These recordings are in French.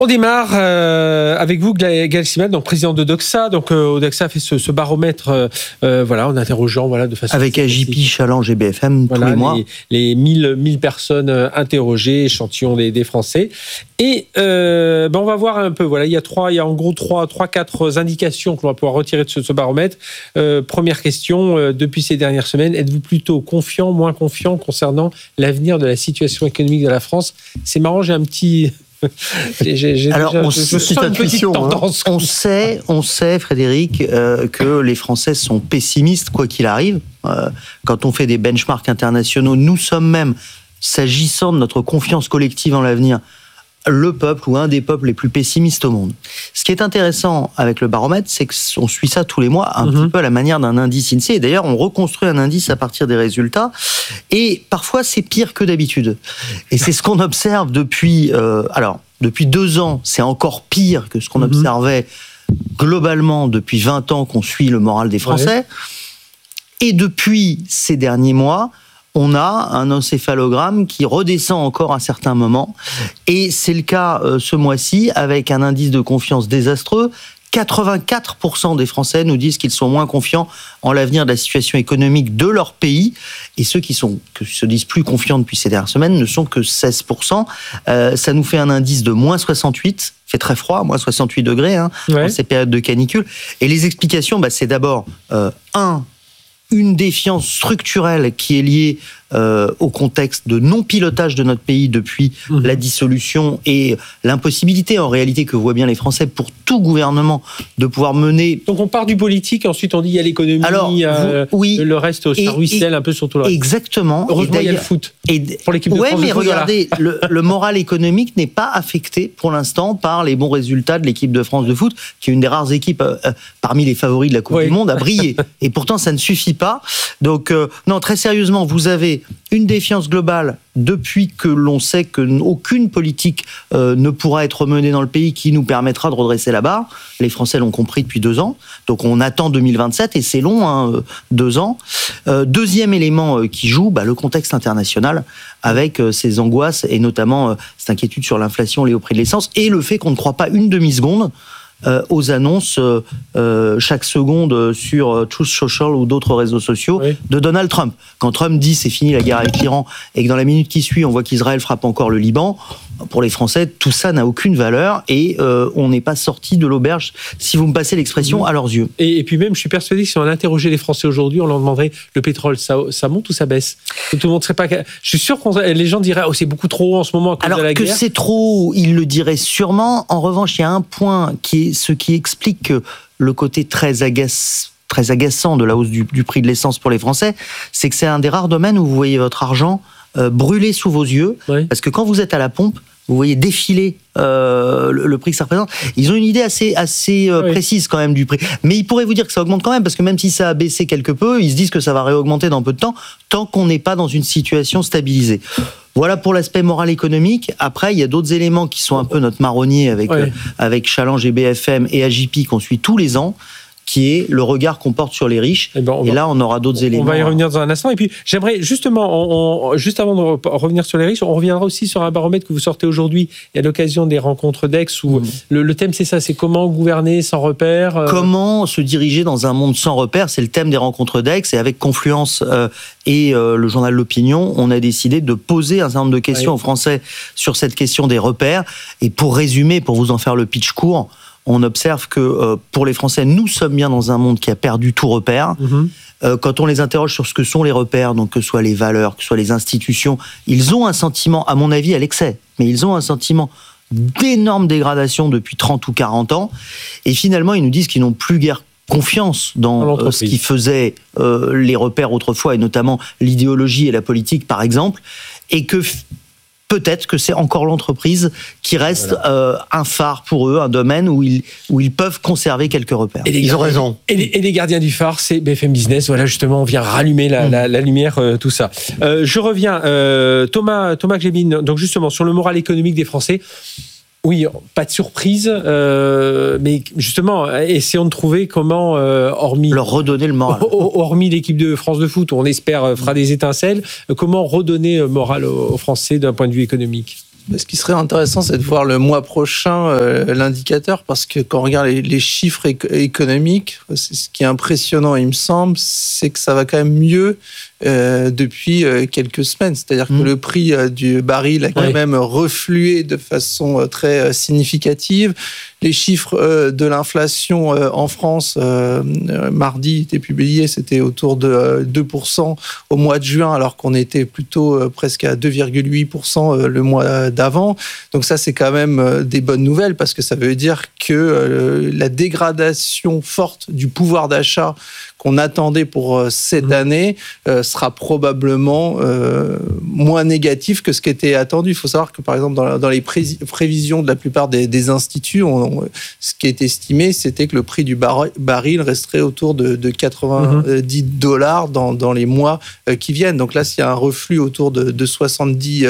On démarre avec vous, Gaël Simal, donc président de Doxa. Donc Doxa a fait ce baromètre, en interrogeant de façon avec AJP, Challenge et BFM tous les mois. Les 1000 personnes interrogées, échantillons des Français. Et on va voir un peu. Voilà, il y a en gros 4 indications que l'on va pouvoir retirer de ce baromètre. Première question, depuis ces dernières semaines, êtes-vous plutôt confiant, moins confiant concernant l'avenir de la situation économique de la France? C'est marrant, j'ai un petit... On sait, Frédéric, que les Français sont pessimistes quoi qu'il arrive. Quand on fait des benchmarks internationaux, nous sommes même, s'agissant de notre confiance collective en l'avenir, le peuple ou un des peuples les plus pessimistes au monde. Ce qui est intéressant avec le baromètre, c'est qu'on suit ça tous les mois, un petit peu à la manière d'un indice INSEE. Et d'ailleurs, on reconstruit un indice à partir des résultats. Et parfois, c'est pire que d'habitude. Et c'est ce qu'on observe depuis 2 ans. C'est encore pire que ce qu'on observait globalement depuis 20 ans qu'on suit le moral des Français. Ouais. Et depuis ces derniers mois, on a un encéphalogramme qui redescend encore à certains moments. Et c'est le cas ce mois-ci avec un indice de confiance désastreux. 84% des Français nous disent qu'ils sont moins confiants en l'avenir de la situation économique de leur pays. Et ceux qui se disent plus confiants depuis ces dernières semaines ne sont que 16%. Ça nous fait un indice de moins 68. Il fait très froid, moins 68 degrés, dans ces périodes de canicule. Et les explications, c'est d'abord, une défiance structurelle qui est liée au contexte de non-pilotage de notre pays depuis la dissolution et l'impossibilité en réalité que voient bien les Français pour tout gouvernement de pouvoir mener... Donc on part du politique, ensuite on dit il y a l'économie, le reste ça ruisselle un peu sur tout le reste. Exactement. Heureusement il y a le foot pour l'équipe de France. Mais regardez, le moral économique n'est pas affecté pour l'instant par les bons résultats de l'équipe de France de foot, qui est une des rares équipes parmi les favoris de la Coupe du Monde à briller. Et pourtant ça ne suffit pas. Donc non, très sérieusement, vous avez une défiance globale depuis que l'on sait qu'aucune politique ne pourra être menée dans le pays qui nous permettra de redresser la barre. Les Français l'ont compris depuis 2 ans. Donc on attend 2027 et c'est long, 2 ans. Deuxième élément qui joue, le contexte international avec ces angoisses et notamment cette inquiétude sur l'inflation liée au prix de l'essence et le fait qu'on ne croit pas une demi-seconde aux annonces chaque seconde sur Truth Social ou d'autres réseaux sociaux de Donald Trump. Quand Trump dit c'est fini la guerre avec l'Iran et que dans la minute qui suit on voit qu'Israël frappe encore le Liban, pour les Français tout ça n'a aucune valeur et on n'est pas sorti de l'auberge, si vous me passez l'expression, à leurs yeux. Et puis même je suis persuadé que si on interrogeait les Français aujourd'hui, on leur demanderait le pétrole, ça monte ou ça baisse? Tout le monde serait pas... Je suis sûr que les gens diraient c'est beaucoup trop en ce moment à cause de la guerre. Alors que c'est trop, ils le diraient sûrement. En revanche, il y a un point qui explique le côté très agaçant de la hausse du prix de l'essence pour les Français, c'est que c'est un des rares domaines où vous voyez votre argent brûler sous vos yeux, parce que quand vous êtes à la pompe, vous voyez défiler le prix que ça représente. Ils ont une idée assez précise quand même du prix. Mais ils pourraient vous dire que ça augmente quand même, parce que même si ça a baissé quelque peu, ils se disent que ça va réaugmenter dans peu de temps, tant qu'on n'est pas dans une situation stabilisée. Voilà pour l'aspect moral économique. Après, il y a d'autres éléments qui sont un peu notre marronnier avec Challenge et BFM et AJP qu'on suit tous les ans, qui est le regard qu'on porte sur les riches. Et là, on aura d'autres éléments. On va y revenir dans un instant. Et puis, j'aimerais justement, juste avant de revenir sur les riches, on reviendra aussi sur un baromètre que vous sortez aujourd'hui et à l'occasion des rencontres d'Aix où le thème, c'est ça, c'est comment gouverner sans repères. Comment se diriger dans un monde sans repères, c'est le thème des rencontres d'Aix. Et avec Confluence et le journal L'Opinion, on a décidé de poser un certain nombre de questions aux Français sur cette question des repères. Et pour résumer, pour vous en faire le pitch court, on observe que pour les Français, nous sommes bien dans un monde qui a perdu tout repère. Quand on les interroge sur ce que sont les repères, donc que ce soit les valeurs, que ce soit les institutions, ils ont un sentiment, à mon avis à l'excès, mais ils ont un sentiment d'énorme dégradation depuis 30 ou 40 ans. Et finalement, ils nous disent qu'ils n'ont plus guère confiance dans ce qui faisait les repères autrefois, et notamment l'idéologie et la politique, par exemple, et que peut-être que c'est encore l'entreprise qui reste un phare pour eux, un domaine où ils peuvent conserver quelques repères. Ils ont raison. Et les gardiens du phare, c'est BFM Business. Voilà, justement, on vient rallumer la lumière, tout ça. Je reviens. Thomas Glébin, donc justement, sur le moral économique des Français. Oui, pas de surprise, mais justement, essayons de trouver comment, hormis... leur redonner le moral. Hormis l'équipe de France de foot, où on espère fera des étincelles, comment redonner moral aux Français d'un point de vue économique ? Ce qui serait intéressant, c'est de voir le mois prochain l'indicateur, parce que quand on regarde les chiffres économiques, ce qui est impressionnant, il me semble, c'est que ça va quand même mieux depuis quelques semaines. C'est-à-dire que le prix du baril a quand même reflué de façon très significative. Les chiffres de l'inflation en France, mardi, étaient publiés, c'était autour de 2% au mois de juin, alors qu'on était plutôt presque à 2,8% le mois d'avant. Donc ça, c'est quand même des bonnes nouvelles, parce que ça veut dire que la dégradation forte du pouvoir d'achat qu'on attendait pour cette année sera probablement moins négatif que ce qui était attendu. Il faut savoir que, par exemple, dans les prévisions de la plupart des instituts, ce qui est estimé, c'était que le prix du baril resterait autour de $90 dans les mois qui viennent. Donc là, s'il y a un reflux autour de $70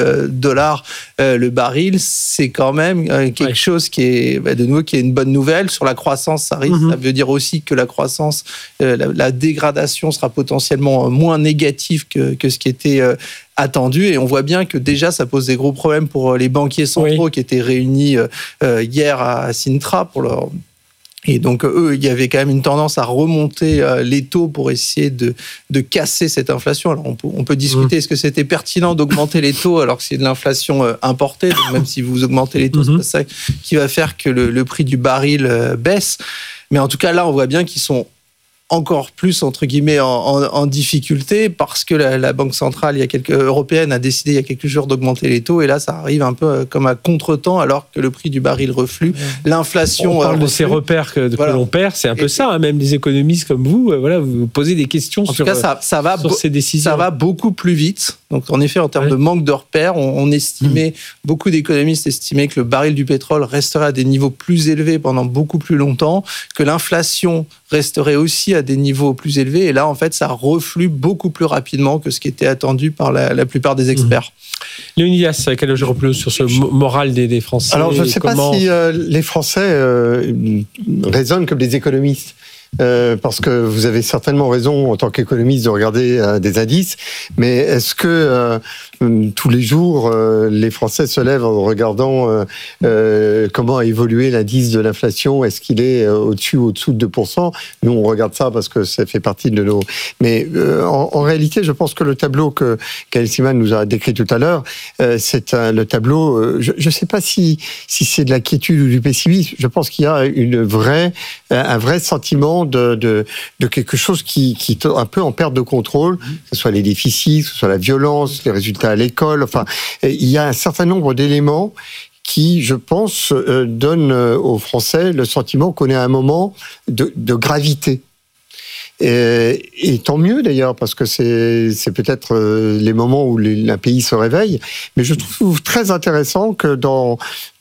le baril, c'est quand même quelque chose qui est, de nouveau, qui est une bonne nouvelle. Sur la croissance, ça veut dire aussi que la croissance, la dégradation sera potentiellement moins négative que ce qui était attendu. Et on voit bien que déjà, ça pose des gros problèmes pour les banquiers centraux qui étaient réunis hier à Sintra pour leur... Et donc, eux, il y avait quand même une tendance à remonter les taux pour essayer de casser cette inflation. Alors, on peut discuter, est-ce que c'était pertinent d'augmenter les taux alors que c'est de l'inflation importée? Donc, même si vous augmentez les taux, c'est pas ça qui va faire que le prix du baril baisse. Mais en tout cas, là, on voit bien qu'ils sont encore plus, entre guillemets, en difficulté, parce que la Banque centrale européenne a décidé il y a quelques jours d'augmenter les taux, et là, ça arrive un peu comme à contre-temps, alors que le prix du baril reflue. L'inflation... On parle de ces repères que l'on perd, c'est un peu ça, hein, même les économistes comme vous, vous posez des questions sur ces décisions. Ça va beaucoup plus vite. Donc, en effet, en termes de manque de repères, on estimait, beaucoup d'économistes estimaient que le baril du pétrole resterait à des niveaux plus élevés pendant beaucoup plus longtemps, que l'inflation resterait aussi à des niveaux plus élevés. Et là, en fait, ça reflue beaucoup plus rapidement que ce qui était attendu par la plupart des experts. Léonidas, quel je replose sur ce moral des Français? Alors, je ne sais pas si les Français raisonnent comme des économistes. Parce que vous avez certainement raison en tant qu'économiste de regarder des indices, mais est-ce que tous les jours les Français se lèvent en regardant comment a évolué l'indice de l'inflation? Est-ce qu'il est au-dessus ou au-dessous de 2%? Nous, on regarde ça parce que ça fait partie de nos... Mais en réalité, je pense que le tableau que Gaël Simon nous a décrit tout à l'heure, c'est le tableau... Je ne sais pas si c'est de la quiétude ou du pessimisme. Je pense qu'il y a un vrai sentiment de quelque chose qui est un peu en perte de contrôle, que ce soit les déficits, que ce soit la violence, les résultats à l'école. Enfin, il y a un certain nombre d'éléments qui, je pense, donnent aux Français le sentiment qu'on est à un moment de gravité. Et tant mieux d'ailleurs, parce que c'est peut-être les moments où un pays se réveille. Mais je trouve très intéressant que dans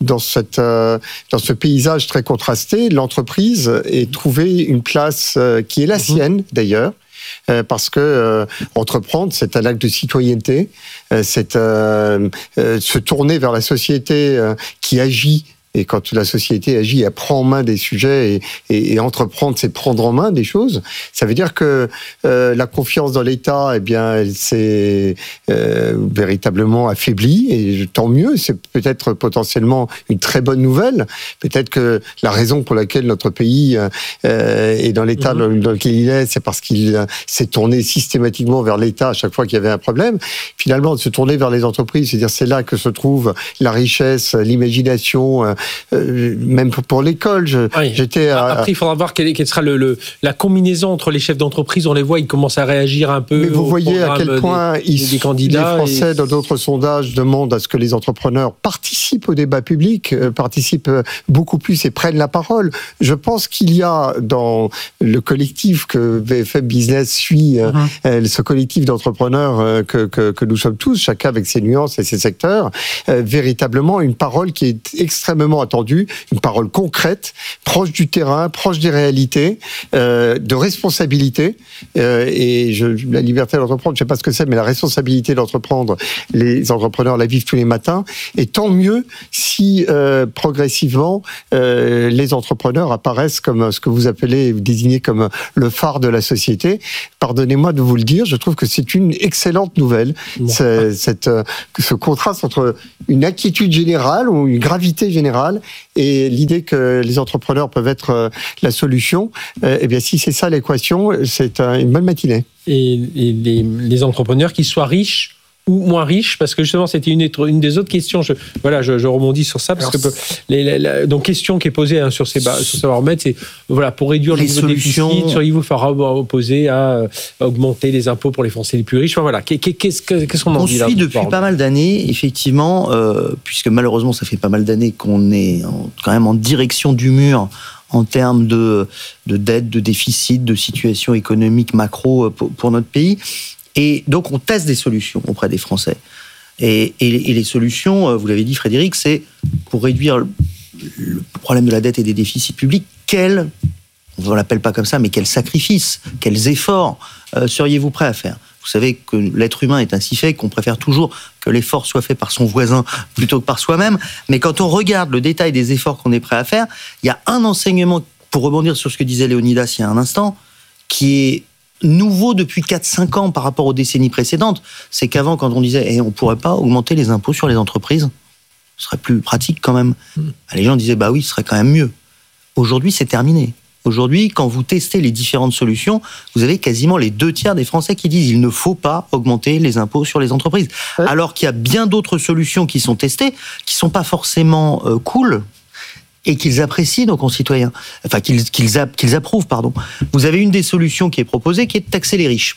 ce paysage très contrasté, l'entreprise ait trouvé une place qui est la sienne d'ailleurs. Parce que entreprendre, c'est un acte de citoyenneté, c'est se tourner vers la société qui agit. Et quand la société agit, elle prend en main des sujets et entreprendre, c'est prendre en main des choses. Ça veut dire que la confiance dans l'État, eh bien, elle s'est véritablement affaiblie. Et tant mieux, c'est peut-être potentiellement une très bonne nouvelle. Peut-être que la raison pour laquelle notre pays est dans l'état dans lequel il est, c'est parce qu'il s'est tourné systématiquement vers l'État à chaque fois qu'il y avait un problème. Finalement, de se tourner vers les entreprises, c'est-à-dire c'est là que se trouve la richesse, l'imagination. Même pour l'école, Après, il faudra voir quelle sera la combinaison entre les chefs d'entreprise. On les voit, ils commencent à réagir un peu. Mais vous voyez à quel point des candidats. Les Français, dans d'autres sondages, demandent à ce que les entrepreneurs participent au débat public, participent beaucoup plus et prennent la parole. Je pense qu'il y a dans le collectif que BFM Business suit, ce collectif d'entrepreneurs que nous sommes tous, chacun avec ses nuances et ses secteurs, véritablement une parole qui est extrêmement gouvernement attendu une parole concrète, proche du terrain, proche des réalités, de responsabilité. Et la liberté d'entreprendre, je ne sais pas ce que c'est, mais la responsabilité d'entreprendre, les entrepreneurs la vivent tous les matins. Et tant mieux si progressivement les entrepreneurs apparaissent comme ce que vous appelez, vous désignez comme le phare de la société. Pardonnez-moi de vous le dire, je trouve que c'est une excellente nouvelle. Ce contraste entre une inquiétude générale ou une gravité générale et l'idée que les entrepreneurs peuvent être la solution, eh bien si c'est ça l'équation, c'est une bonne matinée. Et les entrepreneurs, qu'ils soient riches ou moins riches, parce que justement c'était une des autres questions. Je rebondis sur ça parce donc question qui est posée sur ces baromètres, c'est pour réduire le niveau de déficit, seriez-vous opposé à augmenter les impôts pour les Français les plus riches? Qu'est-ce qu'on en dit là? On suit depuis pas mal d'années, effectivement, puisque malheureusement ça fait pas mal d'années qu'on est quand même en direction du mur en termes de dette, de déficit, de situation économique macro pour notre pays. Et donc, on teste des solutions auprès des Français. Et les solutions, vous l'avez dit, Frédéric, c'est pour réduire le problème de la dette et des déficits publics, on ne l'appelle pas comme ça, mais quels sacrifices, quels efforts seriez-vous prêts à faire? Vous savez que l'être humain est ainsi fait qu'on préfère toujours que l'effort soit fait par son voisin plutôt que par soi-même. Mais quand on regarde le détail des efforts qu'on est prêt à faire, il y a un enseignement, pour rebondir sur ce que disait Léonidas il y a un instant, qui est nouveau depuis 4-5 ans par rapport aux décennies précédentes. C'est qu'avant, quand on disait on ne pourrait pas augmenter les impôts sur les entreprises, ce serait plus pratique quand même. Les gens disaient oui, ce serait quand même mieux. Aujourd'hui, c'est terminé. Aujourd'hui, quand vous testez les différentes solutions, vous avez quasiment les 2/3 des Français qui disent il ne faut pas augmenter les impôts sur les entreprises. Ouais. Alors qu'il y a bien d'autres solutions qui sont testées, qui ne sont pas forcément cool, et qu'ils apprécient nos concitoyens, enfin qu'ils approuvent, pardon. Vous avez une des solutions qui est proposée, qui est de taxer les riches.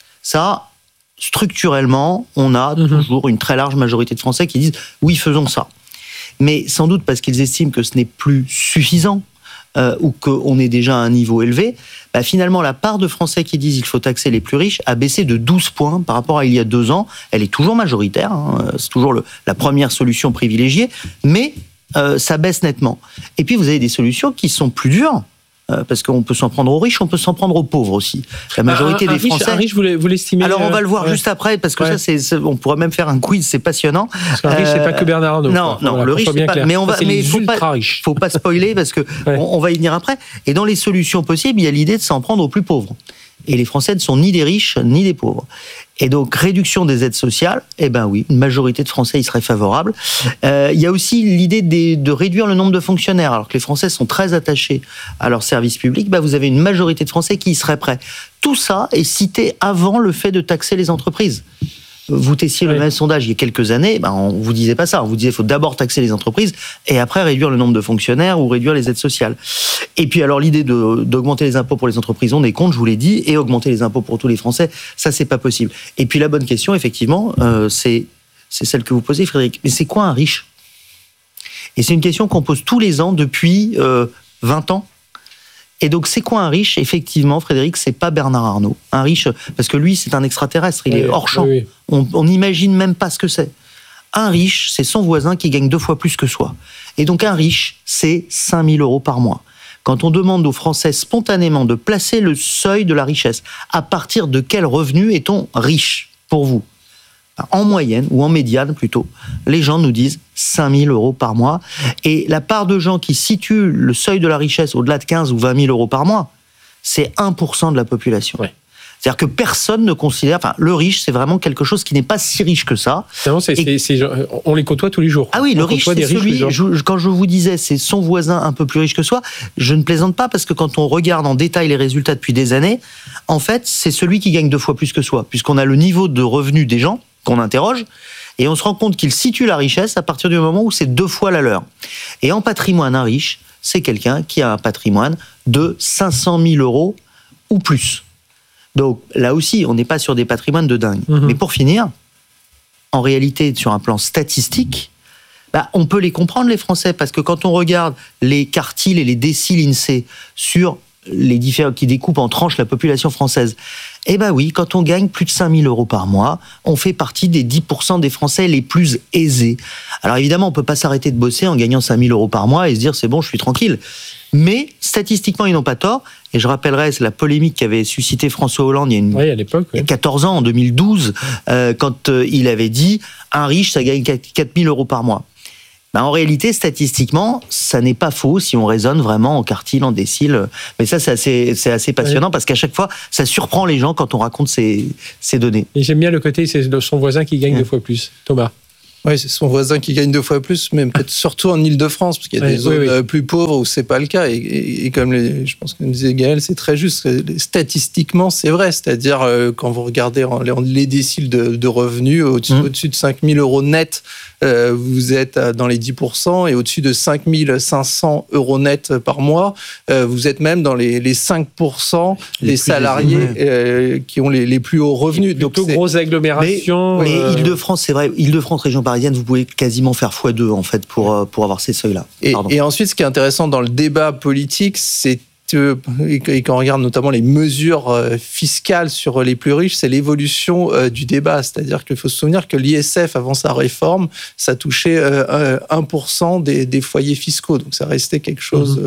Ça, structurellement, on a toujours une très large majorité de Français qui disent oui, faisons ça. Mais sans doute parce qu'ils estiment que ce n'est plus suffisant ou qu'on est déjà à un niveau élevé, finalement la part de Français qui disent il faut taxer les plus riches a baissé de 12 points par rapport à il y a 2 ans. Elle est toujours majoritaire, c'est toujours la première solution privilégiée, mais ça baisse nettement. Et puis vous avez des solutions qui sont plus dures, parce qu'on peut s'en prendre aux riches, on peut s'en prendre aux pauvres aussi. La majorité des Français... Un riche, vous l'estimez... Alors on va le voir juste après, parce que ça, on pourrait même faire un quiz, c'est passionnant. Parce qu'un riche, c'est pas que Bernard Arnault. Non, le riche, c'est pas... Mais il faut pas spoiler, parce que on va y venir après. Et dans les solutions possibles, il y a l'idée de s'en prendre aux plus pauvres. Et les Français ne sont ni des riches, ni des pauvres. Et donc, réduction des aides sociales, oui, une majorité de Français y seraient favorables. Il y a aussi l'idée de réduire le nombre de fonctionnaires. Alors que les Français sont très attachés à leur service public, vous avez une majorité de Français qui y seraient prêts. Tout ça est cité avant le fait de taxer les entreprises. Vous testiez le même sondage il y a quelques années, on vous disait pas ça. On vous disait qu'il faut d'abord taxer les entreprises et après réduire le nombre de fonctionnaires ou réduire les aides sociales. Et puis alors l'idée d'augmenter les impôts pour les entreprises, on est contre, je vous l'ai dit, et augmenter les impôts pour tous les Français, ça c'est pas possible. Et puis la bonne question, effectivement, c'est celle que vous posez, Frédéric. Mais c'est quoi un riche? Et c'est une question qu'on pose tous les ans depuis 20 ans. Et donc, c'est quoi un riche? Effectivement, Frédéric, c'est pas Bernard Arnault. Un riche, parce que lui, c'est un extraterrestre, il est hors champ. Oui. On n'imagine même pas ce que c'est. Un riche, c'est son voisin qui gagne 2 fois plus que soi. Et donc, un riche, c'est 5 000 € par mois. Quand on demande aux Français spontanément de placer le seuil de la richesse, à partir de quel revenu est-on riche pour vous? En moyenne, ou en médiane plutôt, les gens nous disent 5 000 € par mois. Et la part de gens qui situent le seuil de la richesse au-delà de 15 ou 20 000 € par mois, c'est 1% de la population. Ouais. C'est-à-dire que personne ne considère... le riche, c'est vraiment quelque chose qui n'est pas si riche que ça. On les côtoie tous les jours. Ah oui, le riche, c'est celui... Quand je vous disais, c'est son voisin un peu plus riche que soi, je ne plaisante pas, parce que quand on regarde en détail les résultats depuis des années, en fait, c'est celui qui gagne 2 fois plus que soi, puisqu'on a le niveau de revenu des gens qu'on interroge, et on se rend compte qu'il situe la richesse à partir du moment où c'est 2 fois la leur. Et en patrimoine, un riche, c'est quelqu'un qui a un patrimoine de 500 000 € ou plus. Donc là aussi, on n'est pas sur des patrimoines de dingue. Mais pour finir, en réalité, sur un plan statistique, on peut les comprendre, les Français, parce que quand on regarde les quartiles et les déciles INSEE sur qui découpent en tranches la population française. Eh ben oui, quand on gagne plus de 5 000 euros par mois, on fait partie des 10% des Français les plus aisés. Alors évidemment, on peut pas s'arrêter de bosser en gagnant 5 000 euros par mois et se dire c'est bon, je suis tranquille. Mais statistiquement, ils n'ont pas tort. Et je rappellerai, c'est la polémique qu'avait suscité François Hollande il y a 14 ans, en 2012, quand il avait dit un riche, ça gagne 4 000 euros par mois. Ben, en réalité, statistiquement, ça n'est pas faux si on raisonne vraiment en quartile, en décile. Mais ça, c'est assez passionnant parce qu'à chaque fois, ça surprend les gens quand on raconte ces données. Et j'aime bien le côté, c'est son voisin qui gagne 2 fois plus. Thomas. Oui, c'est son voisin qui gagne 2 fois plus, mais peut-être surtout en Île-de-France, parce qu'il y a des zones plus pauvres où c'est pas le cas. Et comme je pense que disait Gaël, c'est très juste. Statistiquement, c'est vrai. C'est-à-dire, quand vous regardez les déciles de revenus, au-dessus de 5 000 euros net, vous êtes dans les 10%, et au-dessus de 5 500 euros net par mois, vous êtes même dans les 5% des salariés qui ont les plus hauts revenus. Donc, grosse agglomération. Mais Île-de-France, c'est vrai. Île-de-France, région parisienne, vous pouvez quasiment faire x2 en fait pour avoir ces seuils-là. Et ensuite, ce qui est intéressant dans le débat politique, c'est et quand on regarde notamment les mesures fiscales sur les plus riches, c'est l'évolution du débat. C'est-à-dire qu'il faut se souvenir que l'ISF, avant sa réforme, ça touchait 1% des foyers fiscaux. Donc ça restait quelque chose...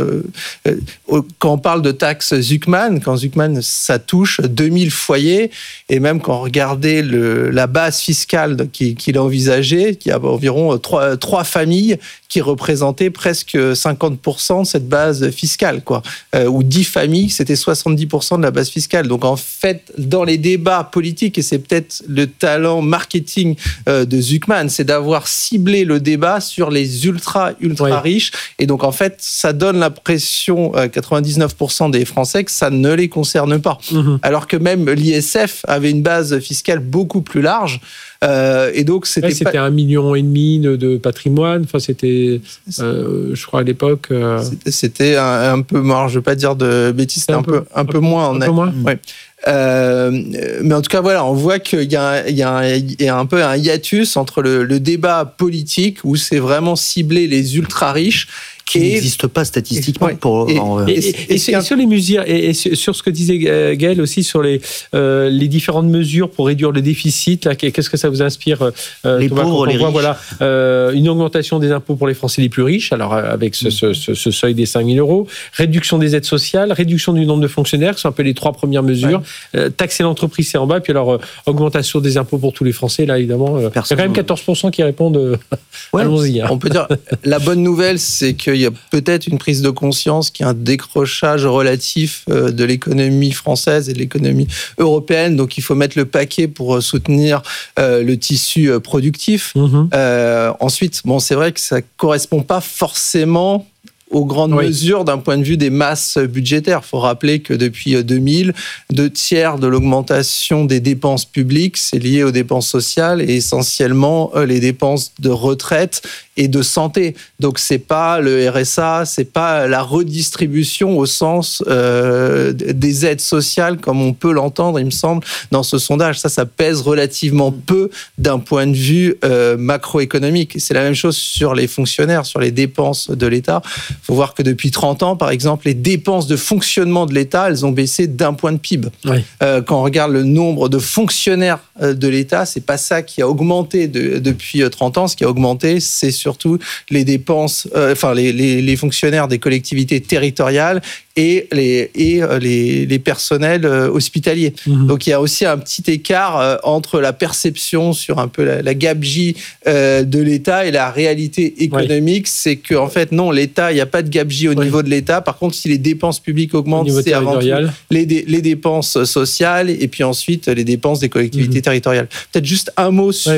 Quand on parle de taxe Zuckman, ça touche 2000 foyers. Et même quand on regardait la base fiscale qu'il a envisagée, il y a environ 3 familles qui représentaient presque 50% de cette base fiscale, quoi. Ou 10 familles, c'était 70% de la base fiscale. Donc en fait, dans les débats politiques, et c'est peut-être le talent marketing de Zuckman, c'est d'avoir ciblé le débat sur les ultra riches. Et donc en fait, ça donne l'impression à 99% des Français que ça ne les concerne pas. Alors que même l'ISF avait une base fiscale beaucoup plus large. Et donc c'était 1,5 million de patrimoine. Enfin, c'était, je crois à l'époque. C'était un peu, alors je veux pas dire de bêtises, c'était un peu moins. Ouais. Mais en tout cas, voilà, on voit qu'il y a un peu un hiatus entre le débat politique où c'est vraiment ciblé les ultra riches. Qui n'existe pas statistiquement et sur les mesures et sur ce que disait Gaël aussi sur les différentes mesures pour réduire le déficit, là, qu'est-ce que ça vous inspire, les pauvres, les riches. Voilà, une augmentation des impôts pour les Français les plus riches, alors avec ce seuil des 5 000 euros, réduction des aides sociales, réduction du nombre de fonctionnaires, ce sont un peu les 3 premières mesures. Taxer l'entreprise, c'est en bas, puis alors augmentation des impôts pour tous les Français, là évidemment, il y a quand même 14% qui répondent. Allons-y. On peut dire la bonne nouvelle, c'est qu'il y a peut-être une prise de conscience qu'il y a un décrochage relatif de l'économie française et de l'économie européenne. Donc, il faut mettre le paquet pour soutenir le tissu productif. Ensuite, c'est vrai que ça ne correspond pas forcément aux grandes mesures d'un point de vue des masses budgétaires. Il faut rappeler que depuis 2000, 2/3 de l'augmentation des dépenses publiques, c'est lié aux dépenses sociales et essentiellement les dépenses de retraite et de santé. Donc c'est pas le RSA, c'est pas la redistribution au sens des aides sociales comme on peut l'entendre, il me semble, dans ce sondage. Ça pèse relativement peu d'un point de vue macroéconomique. C'est la même chose sur les fonctionnaires, sur les dépenses de l'État. Il faut voir que depuis 30 ans, par exemple, les dépenses de fonctionnement de l'État, elles ont baissé d'1 point de PIB. Quand on regarde le nombre de fonctionnaires de l'État, c'est pas ça qui a augmenté depuis 30 ans. Ce qui a augmenté, c'est surtout les dépenses, les fonctionnaires des collectivités territoriales et les personnels hospitaliers. Donc il y a aussi un petit écart entre la perception sur un peu la gabegie de l'État et la réalité économique. C'est que en fait non, l'État, il n'y a pas de gabegie au niveau de l'État. Par contre, si les dépenses publiques augmentent, c'est avant tout les dépenses sociales et puis ensuite les dépenses des collectivités territoriales. Peut-être juste un mot sur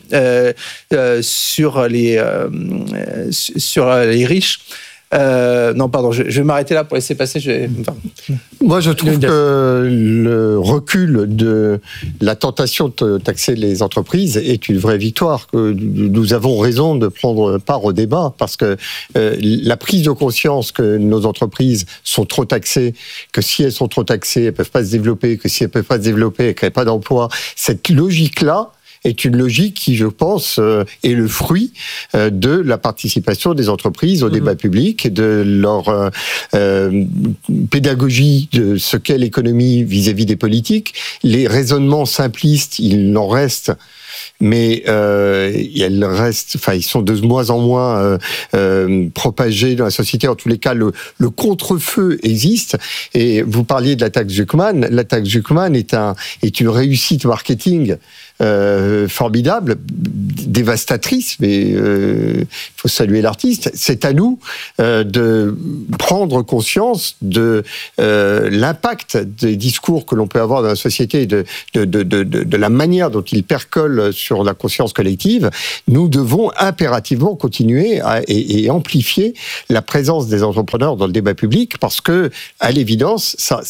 les riches. Non, pardon, je vais m'arrêter là pour laisser passer. Moi, je trouve que le recul de la tentation de taxer les entreprises est une vraie victoire, que nous avons raison de prendre part au débat, parce que la prise de conscience que nos entreprises sont trop taxées, que si elles sont trop taxées, elles ne peuvent pas se développer, que si elles ne peuvent pas se développer, elles ne créent pas d'emplois, cette logique-là, est une logique qui, je pense, est le fruit de la participation des entreprises au débat public et de leur pédagogie de ce qu'est l'économie vis-à-vis des politiques. Les raisonnements simplistes, il en reste, mais ils sont de moins en moins propagés dans la société. En tous les cas, le contre-feu existe. Et vous parliez de la taxe Zuckman. La taxe Zuckman est une réussite marketing formidable, dévastatrice, mais il faut saluer l'artiste. C'est à nous de prendre conscience de l'impact des discours que l'on peut avoir dans la société, de la manière dont ils percolent sur la conscience collective. Nous devons impérativement continuer et amplifier la présence des entrepreneurs dans le débat public, parce que, à l'évidence, ça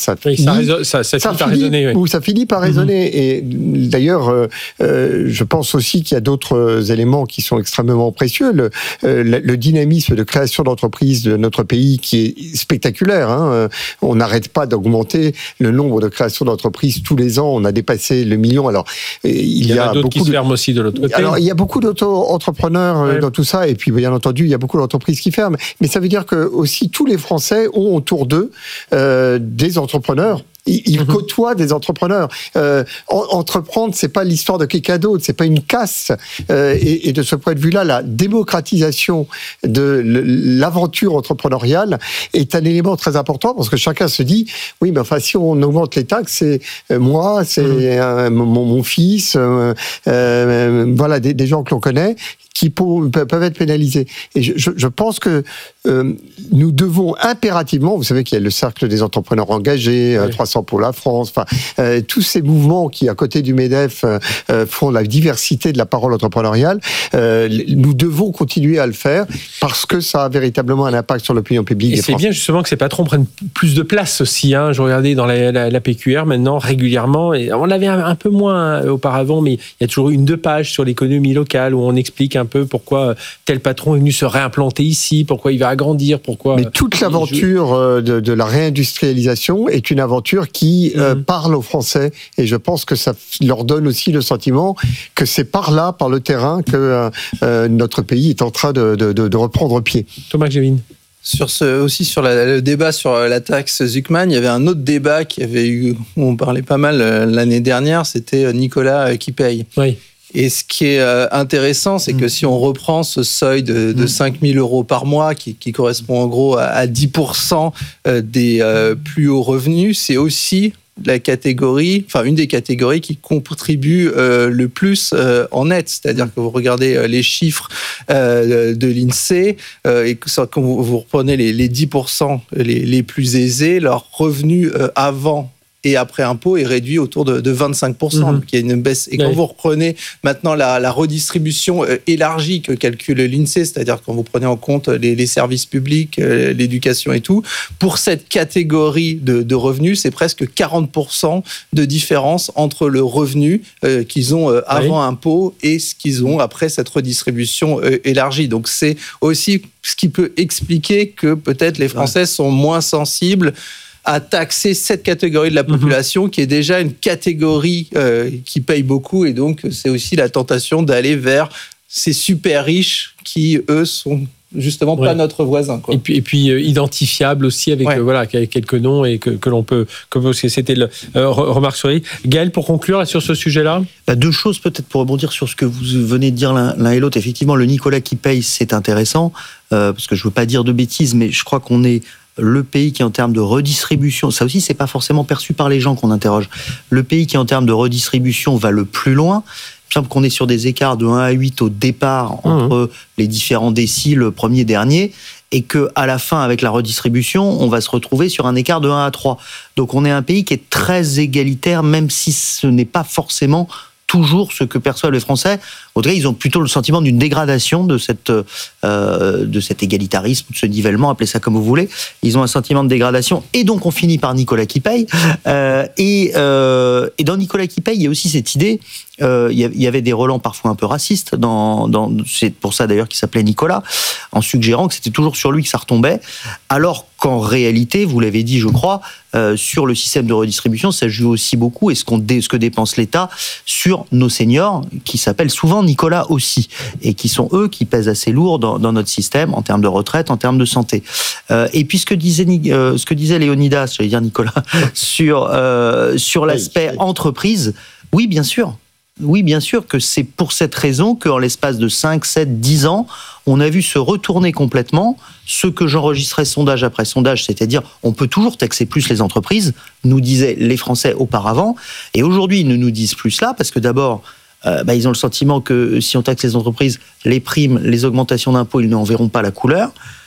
finit par résonner. Et d'ailleurs, je pense aussi qu'il y a d'autres éléments qui sont extrêmement précieux. Le dynamisme de création d'entreprises de notre pays qui est spectaculaire. On n'arrête pas d'augmenter le nombre de créations d'entreprises tous les ans. On a dépassé le million. Alors, il y a d'autres qui se ferment aussi de l'autre côté. Alors, il y a beaucoup d'auto-entrepreneurs dans tout ça. Et puis, bien entendu, il y a beaucoup d'entreprises qui ferment. Mais ça veut dire que aussi tous les Français ont autour d'eux des entrepreneurs. Ils côtoient des entrepreneurs. Entreprendre, c'est pas l'histoire de quelqu'un d'autre, c'est pas une caste. Et de ce point de vue-là, la démocratisation de l'aventure entrepreneuriale est un élément très important, parce que chacun se dit, oui, mais enfin, si on augmente les taxes, c'est moi, c'est mon fils, voilà, des gens que l'on connaît, qui peuvent être pénalisés. Et je pense que nous devons impérativement, vous savez qu'il y a le cercle des entrepreneurs engagés, 300 pour la France, enfin tous ces mouvements qui, à côté du MEDEF, font la diversité de la parole entrepreneuriale, nous devons continuer à le faire, parce que ça a véritablement un impact sur l'opinion publique. Et c'est bien justement que ces patrons prennent plus de place aussi. Je regardais dans la PQR maintenant régulièrement, et on l'avait un peu moins auparavant, mais il y a toujours 1-2 pages sur l'économie locale où on explique un peu pourquoi tel patron est venu se réimplanter ici, pourquoi il va agrandir, pourquoi... Mais toute l'aventure de la réindustrialisation est une aventure qui parle aux Français, et je pense que ça leur donne aussi le sentiment que c'est par là, par le terrain, que notre pays est en train de reprendre pied. Thomas Gjevin. Sur le débat sur la taxe Zuckman, il y avait un autre débat qui avait eu, où on parlait pas mal l'année dernière, c'était Nicolas qui paye. Oui. Et ce qui est intéressant, c'est que si on reprend ce seuil de 5 000 euros par mois, qui correspond en gros à 10% des plus hauts revenus, c'est aussi la catégorie, enfin une des catégories qui contribue le plus en net. C'est-à-dire que vous regardez les chiffres de l'INSEE et quand vous reprenez les 10% les plus aisés, leur revenu avant et après impôt est réduit autour de 25%. Donc il y a une baisse. Et quand vous reprenez maintenant la redistribution élargie que calcule l'INSEE, c'est-à-dire quand vous prenez en compte les services publics, l'éducation et tout, pour cette catégorie de revenus, c'est presque 40% de différence entre le revenu qu'ils ont avant impôt et ce qu'ils ont après cette redistribution élargie. Donc c'est aussi ce qui peut expliquer que peut-être les Français sont moins sensibles à taxer cette catégorie de la population qui est déjà une catégorie qui paye beaucoup, et donc c'est aussi la tentation d'aller vers ces super riches qui, eux, sont justement pas notre voisin, quoi. Et puis identifiable aussi avec quelques noms et que l'on peut, comme c'était le remarque sur lui. Gaël, pour conclure là, sur ce sujet-là. 2 choses peut-être pour rebondir sur ce que vous venez de dire l'un et l'autre. Effectivement, le Nicolas qui paye, c'est intéressant parce que je veux pas dire de bêtises, mais je crois qu'on est le pays qui, en termes de redistribution, ça aussi, c'est pas forcément perçu par les gens qu'on interroge. Le pays qui, en termes de redistribution, va le plus loin. Il me semble qu'on est sur des écarts de 1 à 8 au départ entre les différents déciles premier dernier, et que à la fin, avec la redistribution, on va se retrouver sur un écart de 1 à 3. Donc on est un pays qui est très égalitaire, même si ce n'est pas forcément toujours ce que perçoivent les Français. En tout cas, ils ont plutôt le sentiment d'une dégradation de cet égalitarisme, de ce nivellement, appelez ça comme vous voulez. Ils ont un sentiment de dégradation, et donc on finit par Nicolas qui paye. Et dans Nicolas qui paye, il y a aussi cette idée. Il y avait des relents parfois un peu racistes. C'est pour ça d'ailleurs qu'il s'appelait Nicolas, en suggérant que c'était toujours sur lui que ça retombait, alors qu'en réalité, vous l'avez dit, je crois, sur le système de redistribution, ça joue aussi beaucoup, et ce que dépense l'État sur nos seniors, qui s'appellent souvent Nicolas aussi, et qui sont eux qui pèsent assez lourd dans notre système, en termes de retraite, en termes de santé. Et puis ce que disait Léonidas, j'allais dire Nicolas, sur l'aspect entreprise, oui, bien sûr. Oui, bien sûr que c'est pour cette raison qu'en l'espace de 5, 7, 10 ans, on a vu se retourner complètement ce que j'enregistrais sondage après sondage, c'est-à-dire on peut toujours taxer plus les entreprises, nous disaient les Français auparavant, et aujourd'hui ils ne nous disent plus cela, parce que d'abord, ils ont le sentiment que si on taxe les entreprises, les primes, les augmentations d'impôts, ils n'en verront pas la couleur,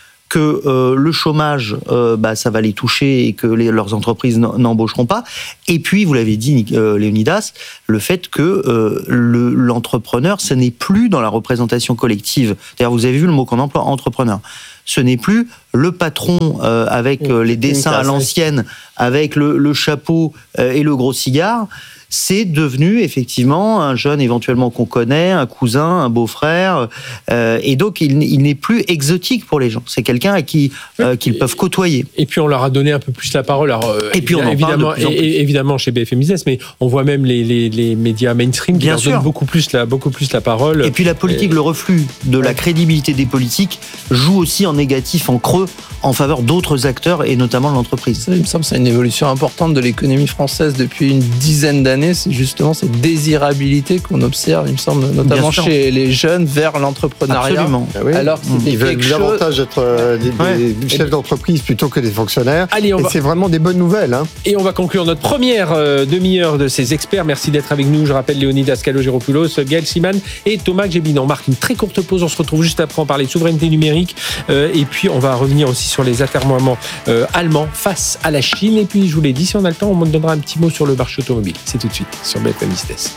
que le chômage, ça va les toucher et que leurs entreprises n'embaucheront pas. Et puis, vous l'avez dit, Léonidas, le fait que l'entrepreneur, ce n'est plus dans la représentation collective. D'ailleurs, vous avez vu le mot qu'on emploie, entrepreneur. Ce n'est plus le patron avec les dessins à l'ancienne, avec le chapeau et le gros cigare. C'est devenu effectivement un jeune éventuellement qu'on connaît, un cousin, un beau-frère, et donc il n'est plus exotique pour les gens. C'est quelqu'un à qui qu'ils peuvent côtoyer. Et puis on leur a donné un peu plus la parole. Alors, et puis on en parle de plus en plus. Évidemment chez BFM Business, mais on voit même les médias mainstream qui leur donnent beaucoup plus la parole. Et puis la politique, le reflux de la crédibilité des politiques joue aussi en négatif, en creux, en faveur d'autres acteurs et notamment de l'entreprise. Ça, il me semble que c'est une évolution importante de l'économie française depuis une dizaine d'années. C'est justement cette désirabilité qu'on observe, il me semble, notamment chez les jeunes vers l'entrepreneuriat. Absolument. Ah oui. Alors, ils veulent davantage être des chefs d'entreprise plutôt que des fonctionnaires. Allez, c'est vraiment des bonnes nouvelles. Hein. Et on va conclure notre première demi-heure de ces experts. Merci d'être avec nous. Je rappelle Léonidas Kalogéropoulos, Gaël Siman et Thomas Gébin. On marque une très courte pause. On se retrouve juste après en parler de souveraineté numérique. Et puis, on va revenir aussi sur les atermoiements allemands face à la Chine. Et puis, je vous l'ai dit, si on a le temps, on me donnera un petit mot sur le marché automobile. C'est tout de suite sur BFM Business.